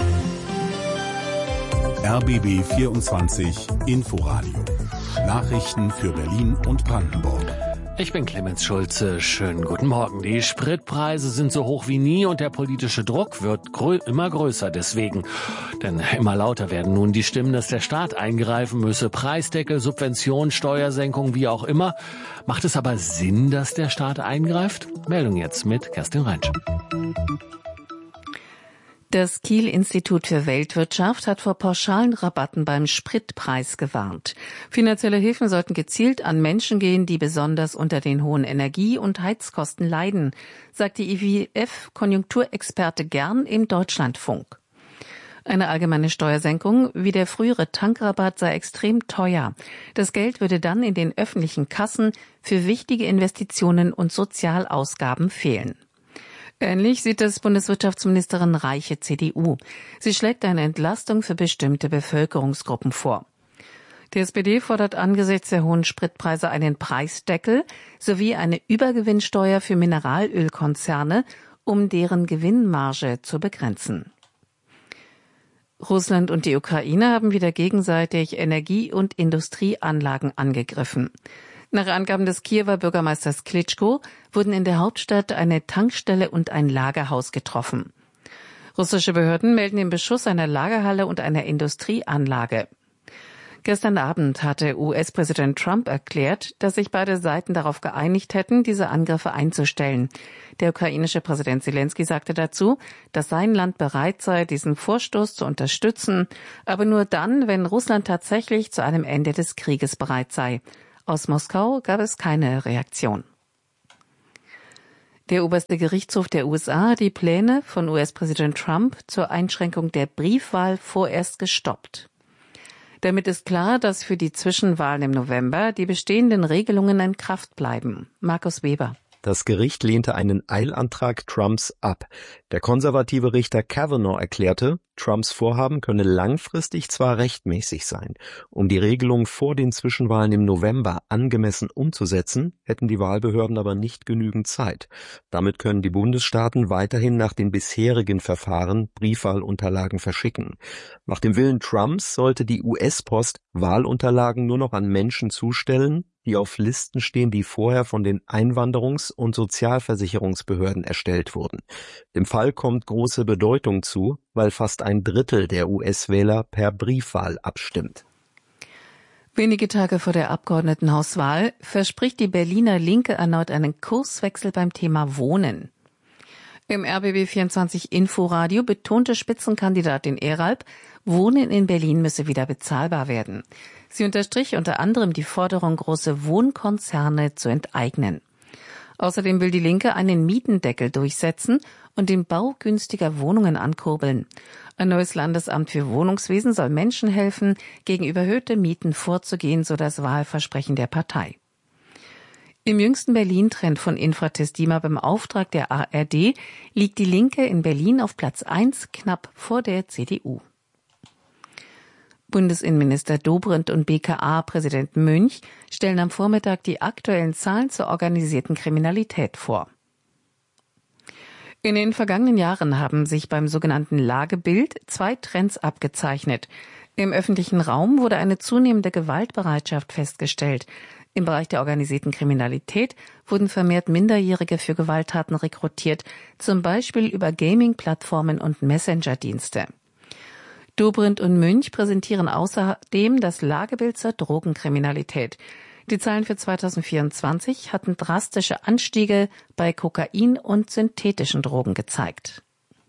R B B vierundzwanzig Inforadio. Nachrichten für Berlin und Brandenburg. Ich bin Clemens Schulze. Schönen guten Morgen. Die Spritpreise sind so hoch wie nie und der politische Druck wird grö- immer größer deswegen. Denn immer lauter werden nun die Stimmen, dass der Staat eingreifen müsse. Preisdeckel, Subvention, Steuersenkung, wie auch immer. Macht es aber Sinn, dass der Staat eingreift? Meldung jetzt mit Kerstin Reitsch. Das Kiel-Institut für Weltwirtschaft hat vor pauschalen Rabatten beim Spritpreis gewarnt. Finanzielle Hilfen sollten gezielt an Menschen gehen, die besonders unter den hohen Energie- und Heizkosten leiden, sagt die I W F-Konjunkturexperte Gern im Deutschlandfunk. Eine allgemeine Steuersenkung wie der frühere Tankrabatt sei extrem teuer. Das Geld würde dann in den öffentlichen Kassen für wichtige Investitionen und Sozialausgaben fehlen. Ähnlich sieht es Bundeswirtschaftsministerin Reiche, C D U. Sie schlägt eine Entlastung für bestimmte Bevölkerungsgruppen vor. Die S P D fordert angesichts der hohen Spritpreise einen Preisdeckel sowie eine Übergewinnsteuer für Mineralölkonzerne, um deren Gewinnmarge zu begrenzen. Russland und die Ukraine haben wieder gegenseitig Energie- und Industrieanlagen angegriffen. Nach Angaben des Kiewer Bürgermeisters Klitschko wurden in der Hauptstadt eine Tankstelle und ein Lagerhaus getroffen. Russische Behörden melden den Beschuss einer Lagerhalle und einer Industrieanlage. Gestern Abend hatte U S-Präsident Trump erklärt, dass sich beide Seiten darauf geeinigt hätten, diese Angriffe einzustellen. Der ukrainische Präsident Zelensky sagte dazu, dass sein Land bereit sei, diesen Vorstoß zu unterstützen, aber nur dann, wenn Russland tatsächlich zu einem Ende des Krieges bereit sei. Aus Moskau gab es keine Reaktion. Der oberste Gerichtshof der U S A hat die Pläne von U S-Präsident Trump zur Einschränkung der Briefwahl vorerst gestoppt. Damit ist klar, dass für die Zwischenwahlen im November die bestehenden Regelungen in Kraft bleiben. Markus Weber. Das Gericht lehnte einen Eilantrag Trumps ab. Der konservative Richter Kavanaugh erklärte, Trumps Vorhaben könne langfristig zwar rechtmäßig sein. Um die Regelung vor den Zwischenwahlen im November angemessen umzusetzen, hätten die Wahlbehörden aber nicht genügend Zeit. Damit können die Bundesstaaten weiterhin nach den bisherigen Verfahren Briefwahlunterlagen verschicken. Nach dem Willen Trumps sollte die U S-Post Wahlunterlagen nur noch an Menschen zustellen, die auf Listen stehen, die vorher von den Einwanderungs- und Sozialversicherungsbehörden erstellt wurden. Dem Fall kommt große Bedeutung zu, weil fast ein Drittel der U S-Wähler per Briefwahl abstimmt. Wenige Tage vor der Abgeordnetenhauswahl verspricht die Berliner Linke erneut einen Kurswechsel beim Thema Wohnen. Im R B B vierundzwanzig Inforadio betonte Spitzenkandidatin Eralb, Wohnen in Berlin müsse wieder bezahlbar werden. Sie unterstrich unter anderem die Forderung, große Wohnkonzerne zu enteignen. Außerdem will die Linke einen Mietendeckel durchsetzen und den Bau günstiger Wohnungen ankurbeln. Ein neues Landesamt für Wohnungswesen soll Menschen helfen, gegen überhöhte Mieten vorzugehen, so das Wahlversprechen der Partei. Im jüngsten Berlin-Trend von Infratest DIMAP im Auftrag der A R D liegt die Linke in Berlin auf Platz eins, knapp vor der C D U. Bundesinnenminister Dobrindt und B K A-Präsident Münch stellen am Vormittag die aktuellen Zahlen zur organisierten Kriminalität vor. In den vergangenen Jahren haben sich beim sogenannten Lagebild zwei Trends abgezeichnet. Im öffentlichen Raum wurde eine zunehmende Gewaltbereitschaft festgestellt. Im Bereich der organisierten Kriminalität wurden vermehrt Minderjährige für Gewalttaten rekrutiert, zum Beispiel über Gaming-Plattformen und Messenger-Dienste. Dobrindt und Münch präsentieren außerdem das Lagebild zur Drogenkriminalität. Die Zahlen für zweitausendvierundzwanzig hatten drastische Anstiege bei Kokain und synthetischen Drogen gezeigt.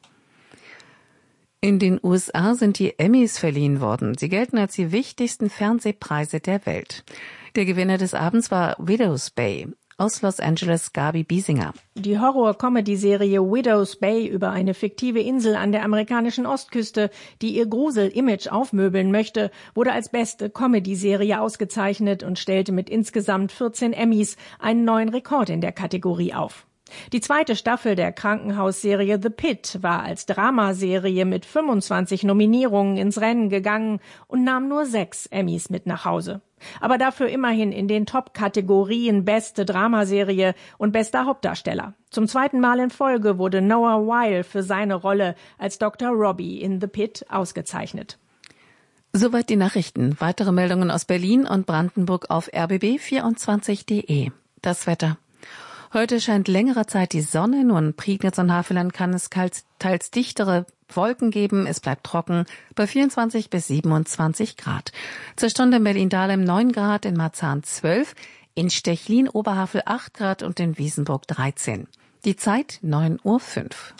In den U S A sind die Emmys verliehen worden. Sie gelten als die wichtigsten Fernsehpreise der Welt. Der Gewinner des Abends war Widow's Bay. Aus Los Angeles Gabi Biesinger. Die Horror-Comedy-Serie Widow's Bay über eine fiktive Insel an der amerikanischen Ostküste, die ihr Grusel-Image aufmöbeln möchte, wurde als beste Comedy-Serie ausgezeichnet und stellte mit insgesamt vierzehn Emmys einen neuen Rekord in der Kategorie auf. Die zweite Staffel der Krankenhausserie The Pit war als Dramaserie mit fünfundzwanzig Nominierungen ins Rennen gegangen und nahm nur sechs Emmys mit nach Hause. Aber dafür immerhin in den Top-Kategorien Beste Dramaserie und Bester Hauptdarsteller. Zum zweiten Mal in Folge wurde Noah Wyle für seine Rolle als Doktor Robbie in The Pit ausgezeichnet. Soweit die Nachrichten. Weitere Meldungen aus Berlin und Brandenburg auf r b b vierundzwanzig punkt de. Das Wetter. Heute scheint längere Zeit die Sonne, nur in Prignitz und Havelland kann es teils dichtere Wolken geben. Es bleibt trocken bei vierundzwanzig bis siebenundzwanzig Grad. Zur Stunde in Berlin-Dahlem neun Grad, in Marzahn zwölf, in Stechlin-Oberhavel acht Grad und in Wiesenburg dreizehn. Die Zeit neun Uhr fünf.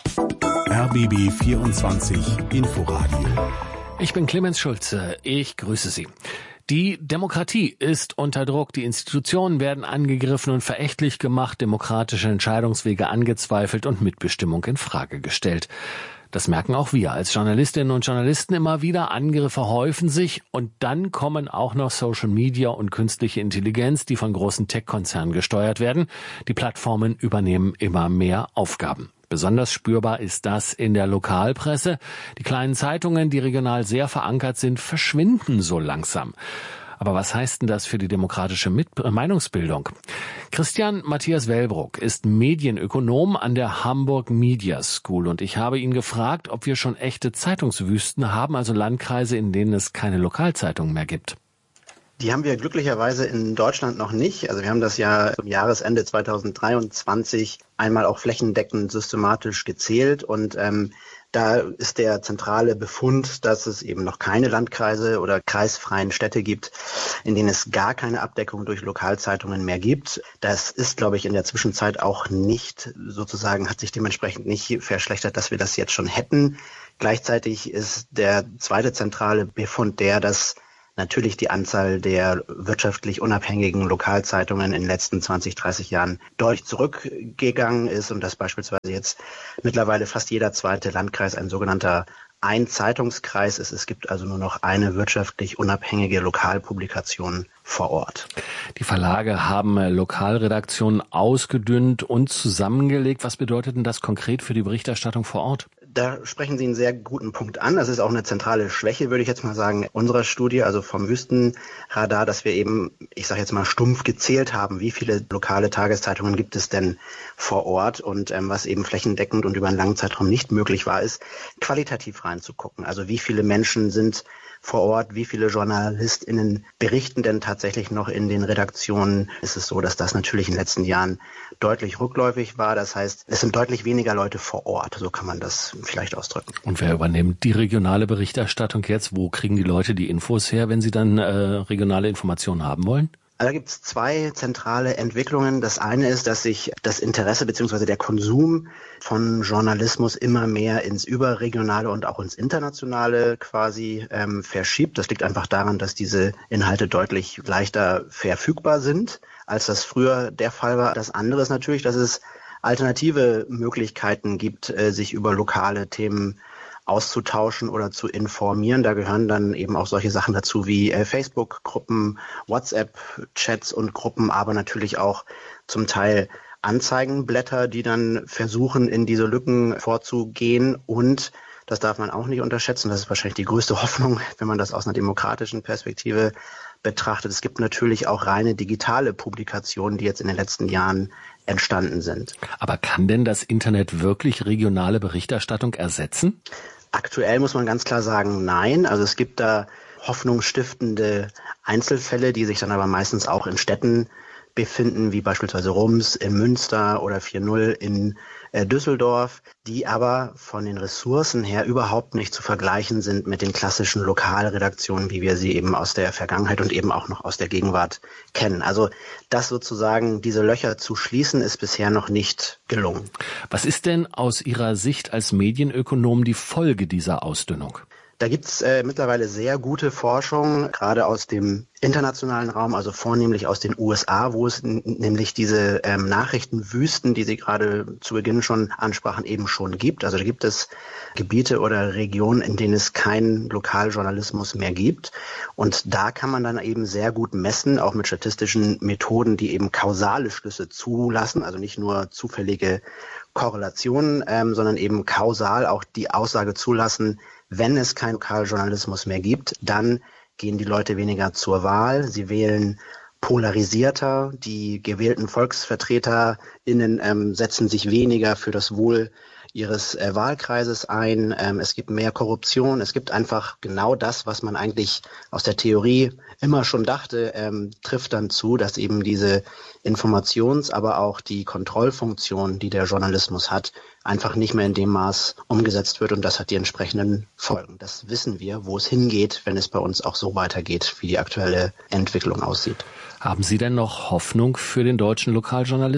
R B B vierundzwanzig Inforadio. Ich bin Clemens Schulze. Ich grüße Sie. Die Demokratie ist unter Druck, die Institutionen werden angegriffen und verächtlich gemacht, demokratische Entscheidungswege angezweifelt und Mitbestimmung in Frage gestellt. Das merken auch wir als Journalistinnen und Journalisten immer wieder. Angriffe häufen sich und dann kommen auch noch Social Media und künstliche Intelligenz, die von großen Tech-Konzernen gesteuert werden. Die Plattformen übernehmen immer mehr Aufgaben. Besonders spürbar ist das in der Lokalpresse. Die kleinen Zeitungen, die regional sehr verankert sind, verschwinden so langsam. Aber was heißt denn das für die demokratische Mit- Meinungsbildung? Christian Matthias Wellbrock ist Medienökonom an der Hamburg Media School und ich habe ihn gefragt, ob wir schon echte Zeitungswüsten haben, also Landkreise, in denen es keine Lokalzeitungen mehr gibt. Die haben wir glücklicherweise in Deutschland noch nicht. Also wir haben das ja zum Jahresende zweitausenddreiundzwanzig einmal auch flächendeckend systematisch gezählt und ähm, da ist der zentrale Befund, dass es eben noch keine Landkreise oder kreisfreien Städte gibt, in denen es gar keine Abdeckung durch Lokalzeitungen mehr gibt. Das ist, glaube ich, in der Zwischenzeit auch nicht sozusagen, hat sich dementsprechend nicht verschlechtert, dass wir das jetzt schon hätten. Gleichzeitig ist der zweite zentrale Befund der, dass natürlich die Anzahl der wirtschaftlich unabhängigen Lokalzeitungen in den letzten zwanzig, dreißig Jahren deutlich zurückgegangen ist und dass beispielsweise jetzt mittlerweile fast jeder zweite Landkreis ein sogenannter Ein-Zeitungskreis ist. Es gibt also nur noch eine wirtschaftlich unabhängige Lokalpublikation vor Ort. Die Verlage haben Lokalredaktionen ausgedünnt und zusammengelegt. Was bedeutet denn das konkret für die Berichterstattung vor Ort? Da sprechen Sie einen sehr guten Punkt an. Das ist auch eine zentrale Schwäche, würde ich jetzt mal sagen, unserer Studie, also vom Wüstenradar, dass wir eben, ich sage jetzt mal stumpf gezählt haben, wie viele lokale Tageszeitungen gibt es denn vor Ort und ähm, was eben flächendeckend und über einen langen Zeitraum nicht möglich war, ist qualitativ reinzugucken. Also wie viele Menschen sind vor Ort, wie viele JournalistInnen berichten denn tatsächlich noch in den Redaktionen? Ist es so, dass das natürlich in den letzten Jahren deutlich rückläufig war. Das heißt, es sind deutlich weniger Leute vor Ort. So kann man das vielleicht ausdrücken. Und wer übernimmt die regionale Berichterstattung jetzt? Wo kriegen die Leute die Infos her, wenn sie dann äh, regionale Informationen haben wollen? Da gibt es zwei zentrale Entwicklungen. Das eine ist, dass sich das Interesse bzw. der Konsum von Journalismus immer mehr ins Überregionale und auch ins Internationale quasi ähm, verschiebt. Das liegt einfach daran, dass diese Inhalte deutlich leichter verfügbar sind, als das früher der Fall war. Das andere ist natürlich, dass es alternative Möglichkeiten gibt, äh, sich über lokale Themen auszutauschen oder zu informieren. Da gehören dann eben auch solche Sachen dazu wie äh, Facebook-Gruppen, WhatsApp-Chats und Gruppen, aber natürlich auch zum Teil Anzeigenblätter, die dann versuchen, in diese Lücken vorzugehen. Und das darf man auch nicht unterschätzen. Das ist wahrscheinlich die größte Hoffnung, wenn man das aus einer demokratischen Perspektive betrachtet. Es gibt natürlich auch reine digitale Publikationen, die jetzt in den letzten Jahren entstanden sind. Aber kann denn das Internet wirklich regionale Berichterstattung ersetzen? Aktuell muss man ganz klar sagen, nein. Also es gibt da hoffnungsstiftende Einzelfälle, die sich dann aber meistens auch in Städten befinden, wie beispielsweise Rums in Münster oder vier null in äh, Düsseldorf, die aber von den Ressourcen her überhaupt nicht zu vergleichen sind mit den klassischen Lokalredaktionen, wie wir sie eben aus der Vergangenheit und eben auch noch aus der Gegenwart kennen. Also das sozusagen, diese Löcher zu schließen, ist bisher noch nicht gelungen. Was ist denn aus Ihrer Sicht als Medienökonom die Folge dieser Ausdünnung? Da gibt's äh, mittlerweile sehr gute Forschung, gerade aus dem internationalen Raum, also vornehmlich aus den U S A, wo es n- nämlich diese ähm, Nachrichtenwüsten, die Sie gerade zu Beginn schon ansprachen, eben schon gibt. Also da gibt es Gebiete oder Regionen, in denen es keinen Lokaljournalismus mehr gibt. Und da kann man dann eben sehr gut messen, auch mit statistischen Methoden, die eben kausale Schlüsse zulassen, also nicht nur zufällige Korrelationen, ähm, sondern eben kausal auch die Aussage zulassen, wenn es keinen Lokaljournalismus mehr gibt, dann gehen die Leute weniger zur Wahl. Sie wählen polarisierter. Die gewählten VolksvertreterInnen ähm, setzen sich weniger für das Wohl ihres äh, Wahlkreises ein. Ähm, es gibt mehr Korruption. Es gibt einfach genau das, was man eigentlich aus der Theorie immer schon dachte, ähm, trifft dann zu, dass eben diese Informations-, aber auch die Kontrollfunktion, die der Journalismus hat, einfach nicht mehr in dem Maß umgesetzt wird und das hat die entsprechenden Folgen. Das wissen wir, wo es hingeht, wenn es bei uns auch so weitergeht, wie die aktuelle Entwicklung aussieht. Haben Sie denn noch Hoffnung für den deutschen Lokaljournalismus?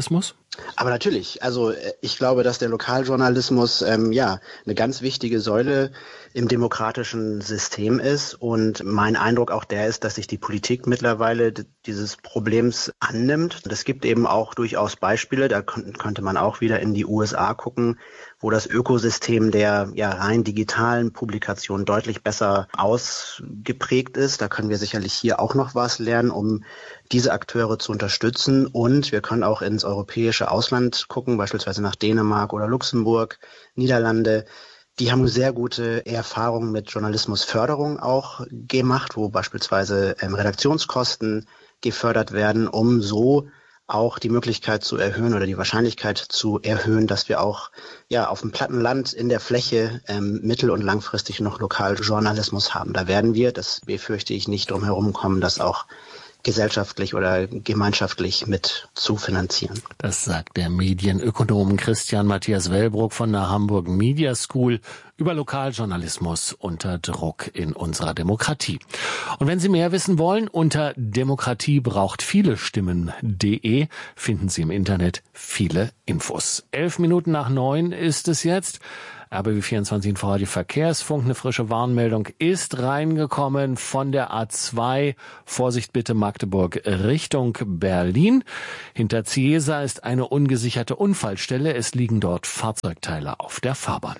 Aber natürlich, also ich glaube, dass der Lokaljournalismus ähm, ja eine ganz wichtige Säule im demokratischen System ist und mein Eindruck auch der ist, dass sich die Politik mittlerweile d- dieses Problems annimmt. Und es gibt eben auch durchaus Beispiele, da kon- könnte man auch wieder in die U S A gucken, wo das Ökosystem der ja rein digitalen Publikation deutlich besser ausgeprägt ist. Da können wir sicherlich hier auch noch was lernen, um diese Akteure zu unterstützen. Und wir können auch ins europäische Ausland gucken, beispielsweise nach Dänemark oder Luxemburg, Niederlande. Die haben sehr gute Erfahrungen mit Journalismusförderung auch gemacht, wo beispielsweise ähm, Redaktionskosten gefördert werden, um so auch die Möglichkeit zu erhöhen oder die Wahrscheinlichkeit zu erhöhen, dass wir auch ja auf dem platten Land in der Fläche ähm, mittel- und langfristig noch Lokaljournalismus haben. Da werden wir, das befürchte ich, nicht drum herum kommen, das auch gesellschaftlich oder gemeinschaftlich mit zu finanzieren. Das sagt der Medienökonom Christian Matthias Wellbrock von der Hamburg Media School über Lokaljournalismus unter Druck in unserer Demokratie. Und wenn Sie mehr wissen wollen, unter demokratie braucht viele Stimmen punkt de finden Sie im Internet viele Infos. Elf Minuten nach neun ist es jetzt. R B B vierundzwanzig Inforadio Verkehrsfunk, eine frische Warnmeldung ist reingekommen von der A zwei. Vorsicht bitte Magdeburg Richtung Berlin. Hinter Ciesa ist eine ungesicherte Unfallstelle. Es liegen dort Fahrzeugteile auf der Fahrbahn.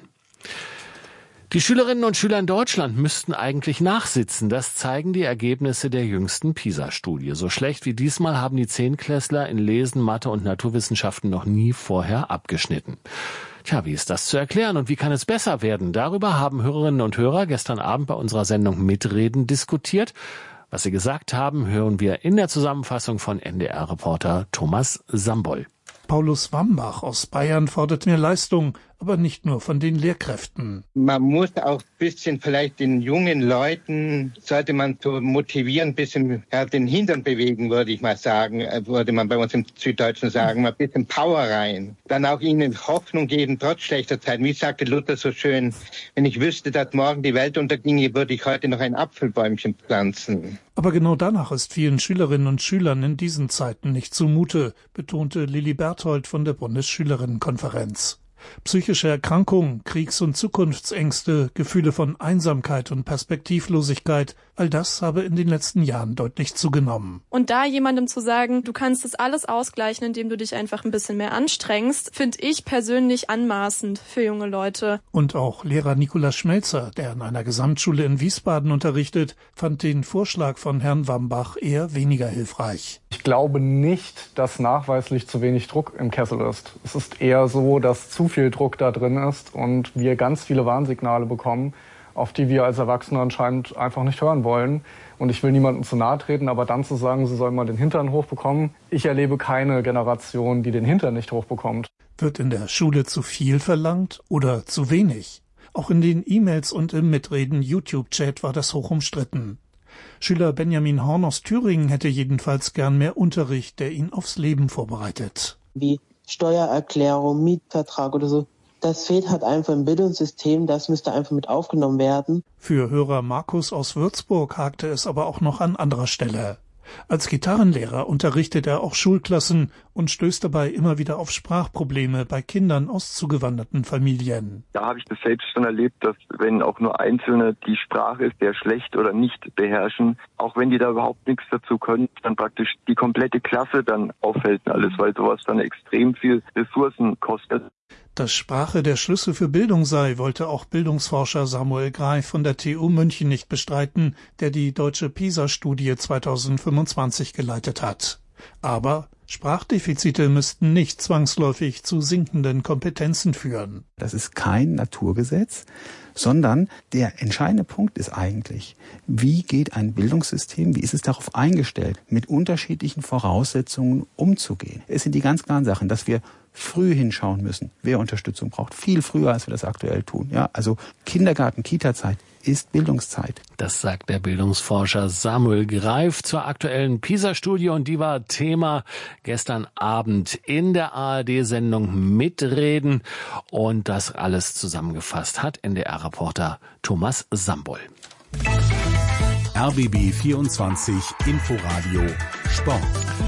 Die Schülerinnen und Schüler in Deutschland müssten eigentlich nachsitzen. Das zeigen die Ergebnisse der jüngsten PISA-Studie. So schlecht wie diesmal haben die Zehnklässler in Lesen, Mathe und Naturwissenschaften noch nie vorher abgeschnitten. Tja, wie ist das zu erklären und wie kann es besser werden? Darüber haben Hörerinnen und Hörer gestern Abend bei unserer Sendung Mitreden diskutiert. Was sie gesagt haben, hören wir in der Zusammenfassung von N D R-Reporter Thomas Sambol. Paulus Wambach aus Bayern fordert mehr Leistung, aber nicht nur von den Lehrkräften. Man muss auch ein bisschen vielleicht den jungen Leuten, sollte man so motivieren, ein bisschen ja, den Hintern bewegen, würde ich mal sagen, würde man bei uns im Süddeutschen sagen, mal ein bisschen Power rein. Dann auch ihnen Hoffnung geben, trotz schlechter Zeiten. Wie sagte Luther so schön, wenn ich wüsste, dass morgen die Welt unterginge, würde ich heute noch ein Apfelbäumchen pflanzen. Aber genau danach ist vielen Schülerinnen und Schülern in diesen Zeiten nicht zumute, betonte Lilly Berthold von der Bundesschülerinnenkonferenz. Psychische Erkrankungen, Kriegs- und Zukunftsängste, Gefühle von Einsamkeit und Perspektivlosigkeit, all das habe in den letzten Jahren deutlich zugenommen. Und da jemandem zu sagen, du kannst das alles ausgleichen, indem du dich einfach ein bisschen mehr anstrengst, finde ich persönlich anmaßend für junge Leute. Und auch Lehrer Nikolaus Schmelzer, der an einer Gesamtschule in Wiesbaden unterrichtet, fand den Vorschlag von Herrn Wambach eher weniger hilfreich. Ich glaube nicht, dass nachweislich zu wenig Druck im Kessel ist. Es ist eher so, dass zu viel Druck da drin ist und wir ganz viele Warnsignale bekommen, auf die wir als Erwachsene anscheinend einfach nicht hören wollen. Und ich will niemandem zu nahe treten, aber dann zu sagen, sie sollen mal den Hintern hochbekommen. Ich erlebe keine Generation, die den Hintern nicht hochbekommt. Wird in der Schule zu viel verlangt oder zu wenig? Auch in den E-Mails und im Mitreden-YouTube-Chat war das hoch umstritten. Schüler Benjamin Horn aus Thüringen hätte jedenfalls gern mehr Unterricht, der ihn aufs Leben vorbereitet. Wie Steuererklärung, Mietvertrag oder so. Das fehlt halt einfach im Bildungssystem, das müsste einfach mit aufgenommen werden. Für Hörer Markus aus Würzburg hakte es aber auch noch an anderer Stelle. Als Gitarrenlehrer unterrichtet er auch Schulklassen und stößt dabei immer wieder auf Sprachprobleme bei Kindern aus zugewanderten Familien. Da habe ich das selbst schon erlebt, dass wenn auch nur Einzelne die Sprache sehr schlecht oder nicht beherrschen, auch wenn die da überhaupt nichts dazu können, dann praktisch die komplette Klasse dann auffällt und alles, weil sowas dann extrem viel Ressourcen kostet. Dass Sprache der Schlüssel für Bildung sei, wollte auch Bildungsforscher Samuel Greif von der T U München nicht bestreiten, der die deutsche PISA-Studie zweitausendfünfundzwanzig geleitet hat. Aber Sprachdefizite müssten nicht zwangsläufig zu sinkenden Kompetenzen führen. Das ist kein Naturgesetz, sondern der entscheidende Punkt ist eigentlich, wie geht ein Bildungssystem, wie ist es darauf eingestellt, mit unterschiedlichen Voraussetzungen umzugehen. Es sind die ganz klaren Sachen, dass wir früh hinschauen müssen, wer Unterstützung braucht, viel früher, als wir das aktuell tun. Ja, also Kindergarten, Kita-Zeit ist Bildungszeit. Das sagt der Bildungsforscher Samuel Greif zur aktuellen PISA-Studie und die war Thema gestern Abend in der A R D-Sendung Mitreden und das alles zusammengefasst hat N D R-Reporter Thomas Sambol. R B B vierundzwanzig Inforadio Sport.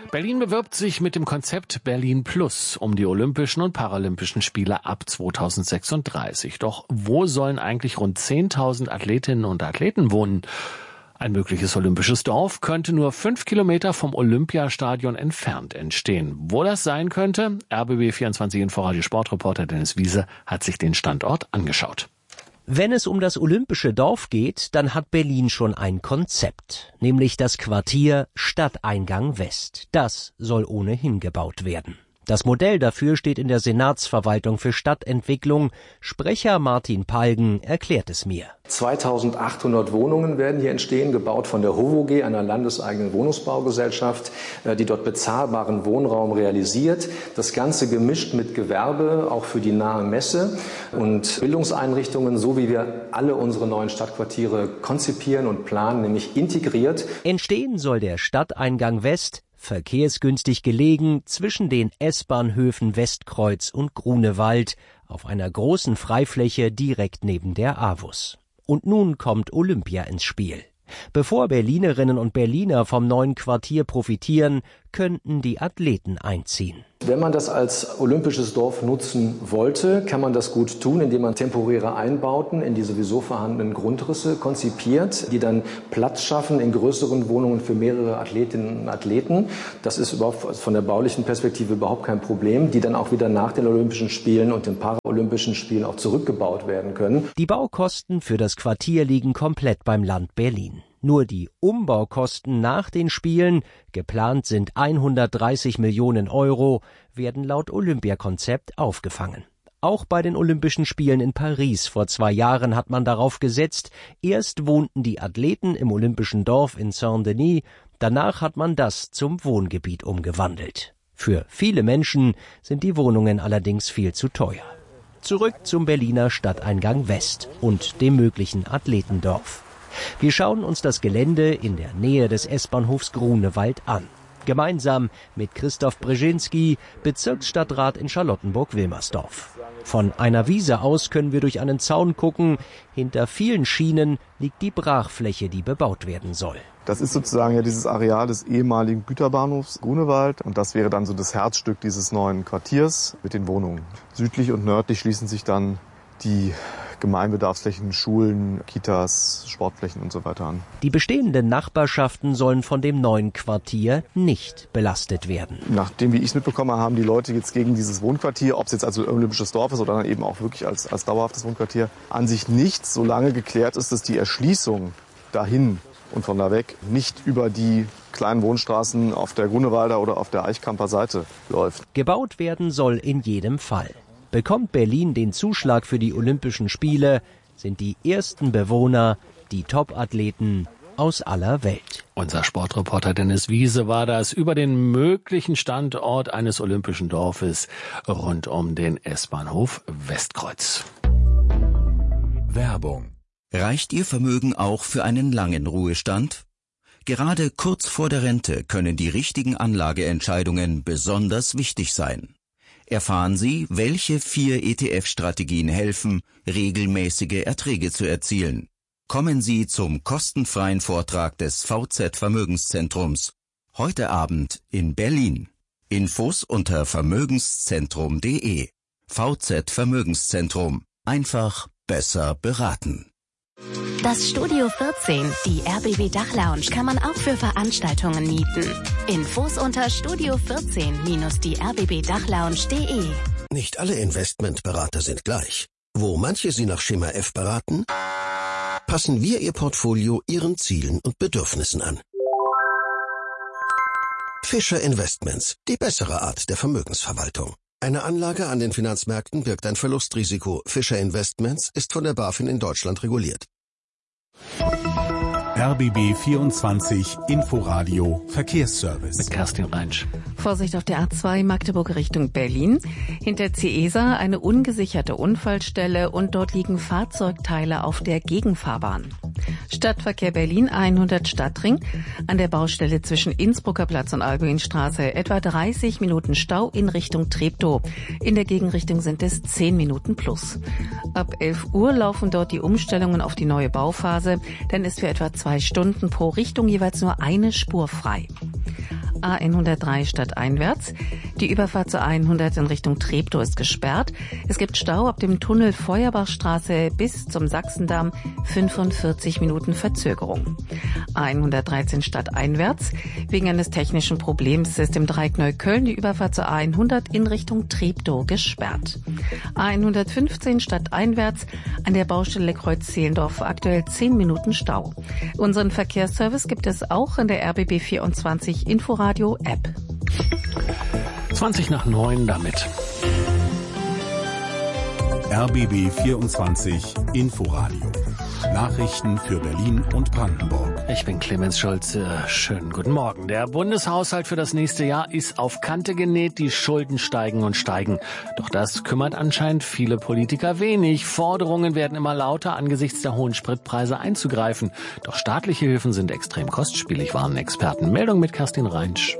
Berlin bewirbt sich mit dem Konzept Berlin Plus um die Olympischen und Paralympischen Spiele ab zweitausendsechsunddreißig. Doch wo sollen eigentlich rund zehntausend Athletinnen und Athleten wohnen? Ein mögliches olympisches Dorf könnte nur fünf Kilometer vom Olympiastadion entfernt entstehen. Wo das sein könnte? R B B vierundzwanzig Inforadio Sportreporter Dennis Wiese hat sich den Standort angeschaut. Wenn es um das olympische Dorf geht, dann hat Berlin schon ein Konzept, nämlich das Quartier Stadteingang West. Das soll ohnehin gebaut werden. Das Modell dafür steht in der Senatsverwaltung für Stadtentwicklung. Sprecher Martin Palgen erklärt es mir. zweitausendachthundert Wohnungen werden hier entstehen, gebaut von der HOVOG, einer landeseigenen Wohnungsbaugesellschaft, die dort bezahlbaren Wohnraum realisiert. Das Ganze gemischt mit Gewerbe, auch für die nahe Messe und Bildungseinrichtungen, so wie wir alle unsere neuen Stadtquartiere konzipieren und planen, nämlich integriert. Entstehen soll der Stadteingang West, verkehrsgünstig gelegen zwischen den S-Bahnhöfen Westkreuz und Grunewald auf einer großen Freifläche direkt neben der A W U S. Und nun kommt Olympia ins Spiel. Bevor Berlinerinnen und Berliner vom neuen Quartier profitieren, könnten die Athleten einziehen. Wenn man das als olympisches Dorf nutzen wollte, kann man das gut tun, indem man temporäre Einbauten in die sowieso vorhandenen Grundrisse konzipiert, die dann Platz schaffen in größeren Wohnungen für mehrere Athletinnen und Athleten. Das ist überhaupt von der baulichen Perspektive überhaupt kein Problem, die dann auch wieder nach den Olympischen Spielen und den Paralympischen Spielen auch zurückgebaut werden können. Die Baukosten für das Quartier liegen komplett beim Land Berlin. Nur die Umbaukosten nach den Spielen, geplant sind hundertdreißig Millionen Euro, werden laut Olympiakonzept aufgefangen. Auch bei den Olympischen Spielen in Paris vor zwei Jahren hat man darauf gesetzt, erst wohnten die Athleten im Olympischen Dorf in Saint-Denis, danach hat man das zum Wohngebiet umgewandelt. Für viele Menschen sind die Wohnungen allerdings viel zu teuer. Zurück zum Berliner Stadteingang West und dem möglichen Athletendorf. Wir schauen uns das Gelände in der Nähe des S-Bahnhofs Grunewald an. Gemeinsam mit Christoph Brzezinski, Bezirksstadtrat in Charlottenburg-Wilmersdorf. Von einer Wiese aus können wir durch einen Zaun gucken. Hinter vielen Schienen liegt die Brachfläche, die bebaut werden soll. Das ist sozusagen ja dieses Areal des ehemaligen Güterbahnhofs Grunewald. Und das wäre dann so das Herzstück dieses neuen Quartiers mit den Wohnungen. Südlich und nördlich schließen sich dann die Gemeinbedarfsflächen, Schulen, Kitas, Sportflächen und so weiter an. Die bestehenden Nachbarschaften sollen von dem neuen Quartier nicht belastet werden. Nachdem, wie ich es mitbekommen habe, haben die Leute jetzt gegen dieses Wohnquartier, ob es jetzt also olympisches Dorf ist oder dann eben auch wirklich als, als dauerhaftes Wohnquartier, an sich nichts, solange geklärt ist, dass die Erschließung dahin und von da weg nicht über die kleinen Wohnstraßen auf der Grunewalder oder auf der Eichkamper Seite läuft. Gebaut werden soll in jedem Fall. Bekommt Berlin den Zuschlag für die Olympischen Spiele, sind die ersten Bewohner die Top-Athleten aus aller Welt. Unser Sportreporter Dennis Wiese war das über den möglichen Standort eines olympischen Dorfes rund um den S-Bahnhof Westkreuz. Werbung. Reicht Ihr Vermögen auch für einen langen Ruhestand? Gerade kurz vor der Rente können die richtigen Anlageentscheidungen besonders wichtig sein. Erfahren Sie, welche vier E T F-Strategien helfen, regelmäßige Erträge zu erzielen. Kommen Sie zum kostenfreien Vortrag des V Z Vermögenszentrums. Heute Abend in Berlin. Infos unter vermögenszentrum punkt de. V Z Vermögenszentrum. Einfach besser beraten. Das Studio vierzehn, die R B B Dachlounge, kann man auch für Veranstaltungen mieten. Infos unter studio vierzehn Bindestrich die r b b dachlounge punkt de. Nicht alle Investmentberater sind gleich. Wo manche Sie nach Schema F beraten, passen wir Ihr Portfolio Ihren Zielen und Bedürfnissen an. Fischer Investments, die bessere Art der Vermögensverwaltung. Eine Anlage an den Finanzmärkten birgt ein Verlustrisiko. Fischer Investments ist von der BaFin in Deutschland reguliert. R B B vierundzwanzig Inforadio Verkehrsservice. Mit Kerstin Reinsch. Vorsicht auf der A zwei Magdeburg Richtung Berlin. Hinter Ciesa eine ungesicherte Unfallstelle und dort liegen Fahrzeugteile auf der Gegenfahrbahn. Stadtverkehr Berlin hundert Stadtring. An der Baustelle zwischen Innsbrucker Platz und Albuinstraße etwa dreißig Minuten Stau in Richtung Treptow. In der Gegenrichtung sind es zehn Minuten plus. Ab elf Uhr laufen dort die Umstellungen auf die neue Bauphase. Dann ist für etwa zwei Stunden pro Richtung jeweils nur eine Spur frei. A hundertdrei stadteinwärts. Die Überfahrt zur A hundert in Richtung Treptow ist gesperrt. Es gibt Stau ab dem Tunnel Feuerbachstraße bis zum Sachsendamm, fünfundvierzig Minuten Verzögerung. A hundertdreizehn stadteinwärts. Wegen eines technischen Problems ist im Dreieck Neukölln die Überfahrt zur A hundert in Richtung Treptow gesperrt. A hundertfünfzehn stadteinwärts an der Baustelle Kreuz-Zehlendorf aktuell zehn Minuten Stau. Unseren Verkehrsservice gibt es auch in der R B B vierundzwanzig Inforadio App. zwanzig nach neun damit. R B B vierundzwanzig Inforadio. Nachrichten für Berlin und Brandenburg. Ich bin Clemens Schulze. Schönen guten Morgen. Der Bundeshaushalt für das nächste Jahr ist auf Kante genäht. Die Schulden steigen und steigen. Doch das kümmert anscheinend viele Politiker wenig. Forderungen werden immer lauter, angesichts der hohen Spritpreise einzugreifen. Doch staatliche Hilfen sind extrem kostspielig, warnen Experten. Meldung mit Kerstin Reinsch.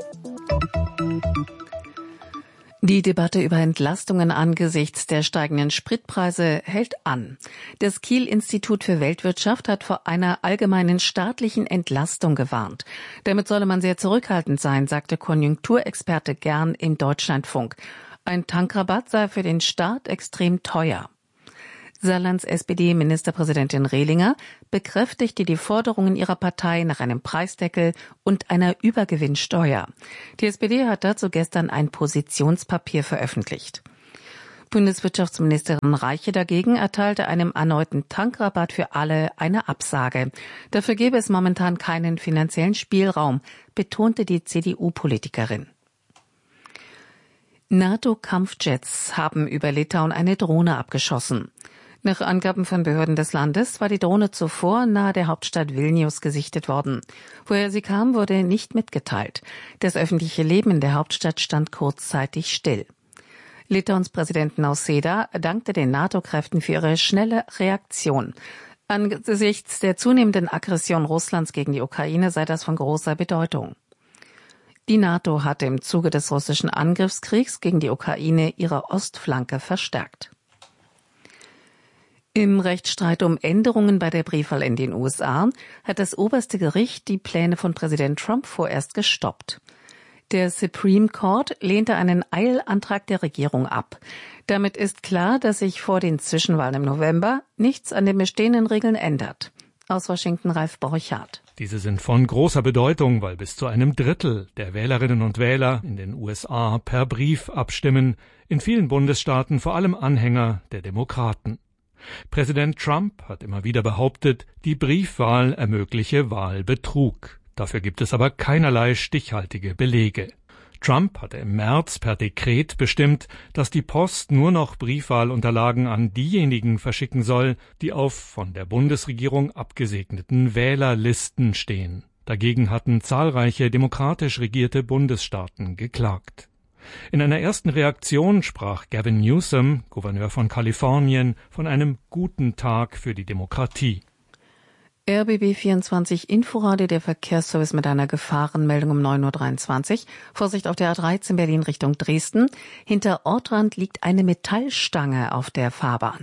Die Debatte über Entlastungen angesichts der steigenden Spritpreise hält an. Das Kiel-Institut für Weltwirtschaft hat vor einer allgemeinen staatlichen Entlastung gewarnt. Damit solle man sehr zurückhaltend sein, sagte Konjunkturexperte Gern im Deutschlandfunk. Ein Tankrabatt sei für den Staat extrem teuer. Saarlands S P D-Ministerpräsidentin Rehlinger bekräftigte die Forderungen ihrer Partei nach einem Preisdeckel und einer Übergewinnsteuer. Die S P D hat dazu gestern ein Positionspapier veröffentlicht. Bundeswirtschaftsministerin Reiche dagegen erteilte einem erneuten Tankrabatt für alle eine Absage. Dafür gäbe es momentan keinen finanziellen Spielraum, betonte die C D U-Politikerin. NATO-Kampfjets haben über Litauen eine Drohne abgeschossen. Nach Angaben von Behörden des Landes war die Drohne zuvor nahe der Hauptstadt Vilnius gesichtet worden. Woher sie kam, wurde nicht mitgeteilt. Das öffentliche Leben in der Hauptstadt stand kurzzeitig still. Litauens Präsident Nausėda dankte den NATO-Kräften für ihre schnelle Reaktion. Angesichts der zunehmenden Aggression Russlands gegen die Ukraine sei das von großer Bedeutung. Die NATO hatte im Zuge des russischen Angriffskriegs gegen die Ukraine ihre Ostflanke verstärkt. Im Rechtsstreit um Änderungen bei der Briefwahl in den U S A hat das oberste Gericht die Pläne von Präsident Trump vorerst gestoppt. Der Supreme Court lehnte einen Eilantrag der Regierung ab. Damit ist klar, dass sich vor den Zwischenwahlen im November nichts an den bestehenden Regeln ändert. Aus Washington Ralf Borchardt. Diese sind von großer Bedeutung, weil bis zu einem Drittel der Wählerinnen und Wähler in den U S A per Brief abstimmen, in vielen Bundesstaaten vor allem Anhänger der Demokraten. Präsident Trump hat immer wieder behauptet, die Briefwahl ermögliche Wahlbetrug. Dafür gibt es aber keinerlei stichhaltige Belege. Trump hatte im März per Dekret bestimmt, dass die Post nur noch Briefwahlunterlagen an diejenigen verschicken soll, die auf von der Bundesregierung abgesegneten Wählerlisten stehen. Dagegen hatten zahlreiche demokratisch regierte Bundesstaaten geklagt. In einer ersten Reaktion sprach Gavin Newsom, Gouverneur von Kalifornien, von einem guten Tag für die Demokratie. R B B vierundzwanzig Inforadio, der Verkehrsservice mit einer Gefahrenmeldung um neun Uhr dreiundzwanzig. Vorsicht auf der A dreizehn Berlin Richtung Dresden. Hinter Ortrand liegt eine Metallstange auf der Fahrbahn.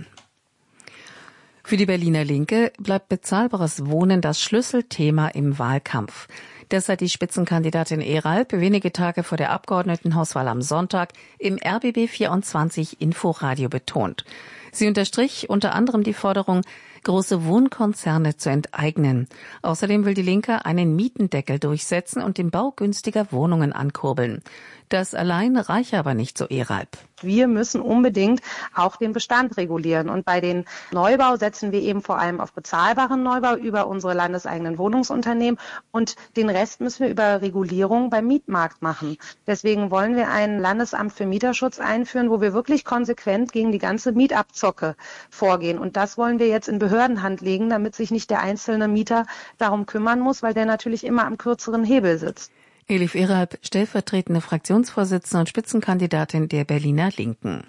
Für die Berliner Linke bleibt bezahlbares Wohnen das Schlüsselthema im Wahlkampf. Das hat die Spitzenkandidatin Eralp wenige Tage vor der Abgeordnetenhauswahl am Sonntag im R B B vierundzwanzig Inforadio betont. Sie unterstrich unter anderem die Forderung, große Wohnkonzerne zu enteignen. Außerdem will die Linke einen Mietendeckel durchsetzen und den Bau günstiger Wohnungen ankurbeln. Das allein reiche aber nicht, so Eralp. Wir müssen unbedingt auch den Bestand regulieren. Und bei den Neubau setzen wir eben vor allem auf bezahlbaren Neubau über unsere landeseigenen Wohnungsunternehmen. Und den Rest müssen wir über Regulierung beim Mietmarkt machen. Deswegen wollen wir ein Landesamt für Mieterschutz einführen, wo wir wirklich konsequent gegen die ganze Mietabzocke vorgehen. Und das wollen wir jetzt in Behördenhand legen, damit sich nicht der einzelne Mieter darum kümmern muss, weil der natürlich immer am kürzeren Hebel sitzt. Elif Eralp, stellvertretende Fraktionsvorsitzende und Spitzenkandidatin der Berliner Linken.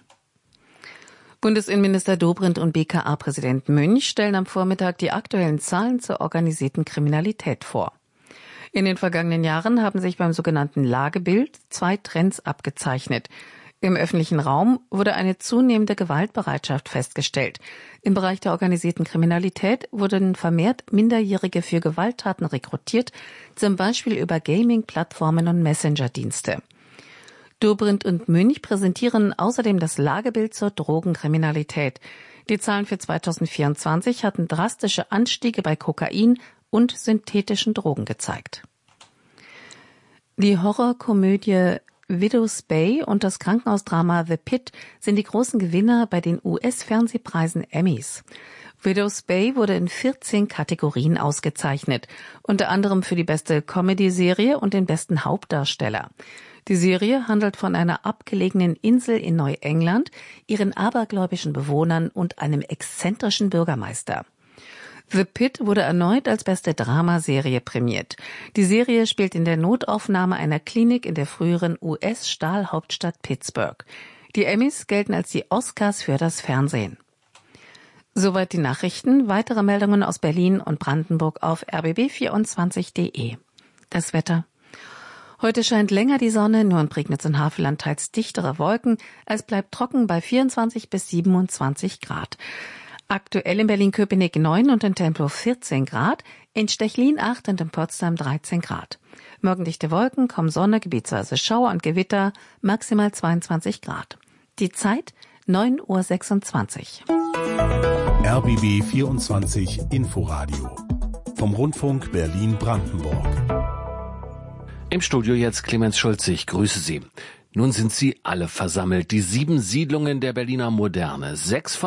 Bundesinnenminister Dobrindt und B K A-Präsident Münch stellen am Vormittag die aktuellen Zahlen zur organisierten Kriminalität vor. In den vergangenen Jahren haben sich beim sogenannten Lagebild zwei Trends abgezeichnet. Im öffentlichen Raum wurde eine zunehmende Gewaltbereitschaft festgestellt. Im Bereich der organisierten Kriminalität wurden vermehrt Minderjährige für Gewalttaten rekrutiert, zum Beispiel über Gaming-Plattformen und Messenger-Dienste. Dobrindt und Münch präsentieren außerdem das Lagebild zur Drogenkriminalität. Die Zahlen für zweitausendvierundzwanzig hatten drastische Anstiege bei Kokain und synthetischen Drogen gezeigt. Die Horrorkomödie Widow's Bay und das Krankenhausdrama The Pit sind die großen Gewinner bei den U S-Fernsehpreisen Emmys. Widow's Bay wurde in vierzehn Kategorien ausgezeichnet, unter anderem für die beste Comedy-Serie und den besten Hauptdarsteller. Die Serie handelt von einer abgelegenen Insel in Neuengland, ihren abergläubischen Bewohnern und einem exzentrischen Bürgermeister. The Pit wurde erneut als beste Dramaserie prämiert. Die Serie spielt in der Notaufnahme einer Klinik in der früheren U S-Stahlhauptstadt Pittsburgh. Die Emmys gelten als die Oscars für das Fernsehen. Soweit die Nachrichten. Weitere Meldungen aus Berlin und Brandenburg auf r b b vierundzwanzig punkt de. Das Wetter. Heute scheint länger die Sonne, nur in Prignitz und Havelland teils dichtere Wolken. Es bleibt trocken bei vierundzwanzig bis siebenundzwanzig Grad. Aktuell in Berlin-Köpenick neun und in Tempelhof vierzehn Grad, in Stechlin acht und in Potsdam dreizehn Grad. Morgendichte Wolken, kommen Sonne, gebietsweise Schauer und Gewitter, maximal zweiundzwanzig Grad. Die Zeit neun Uhr sechsundzwanzig. R B B vierundzwanzig Inforadio vom Rundfunk Berlin-Brandenburg. Im Studio jetzt Clemens Schulze, ich grüße Sie. Nun sind sie alle versammelt, die sieben Siedlungen der Berliner Moderne. Sechs von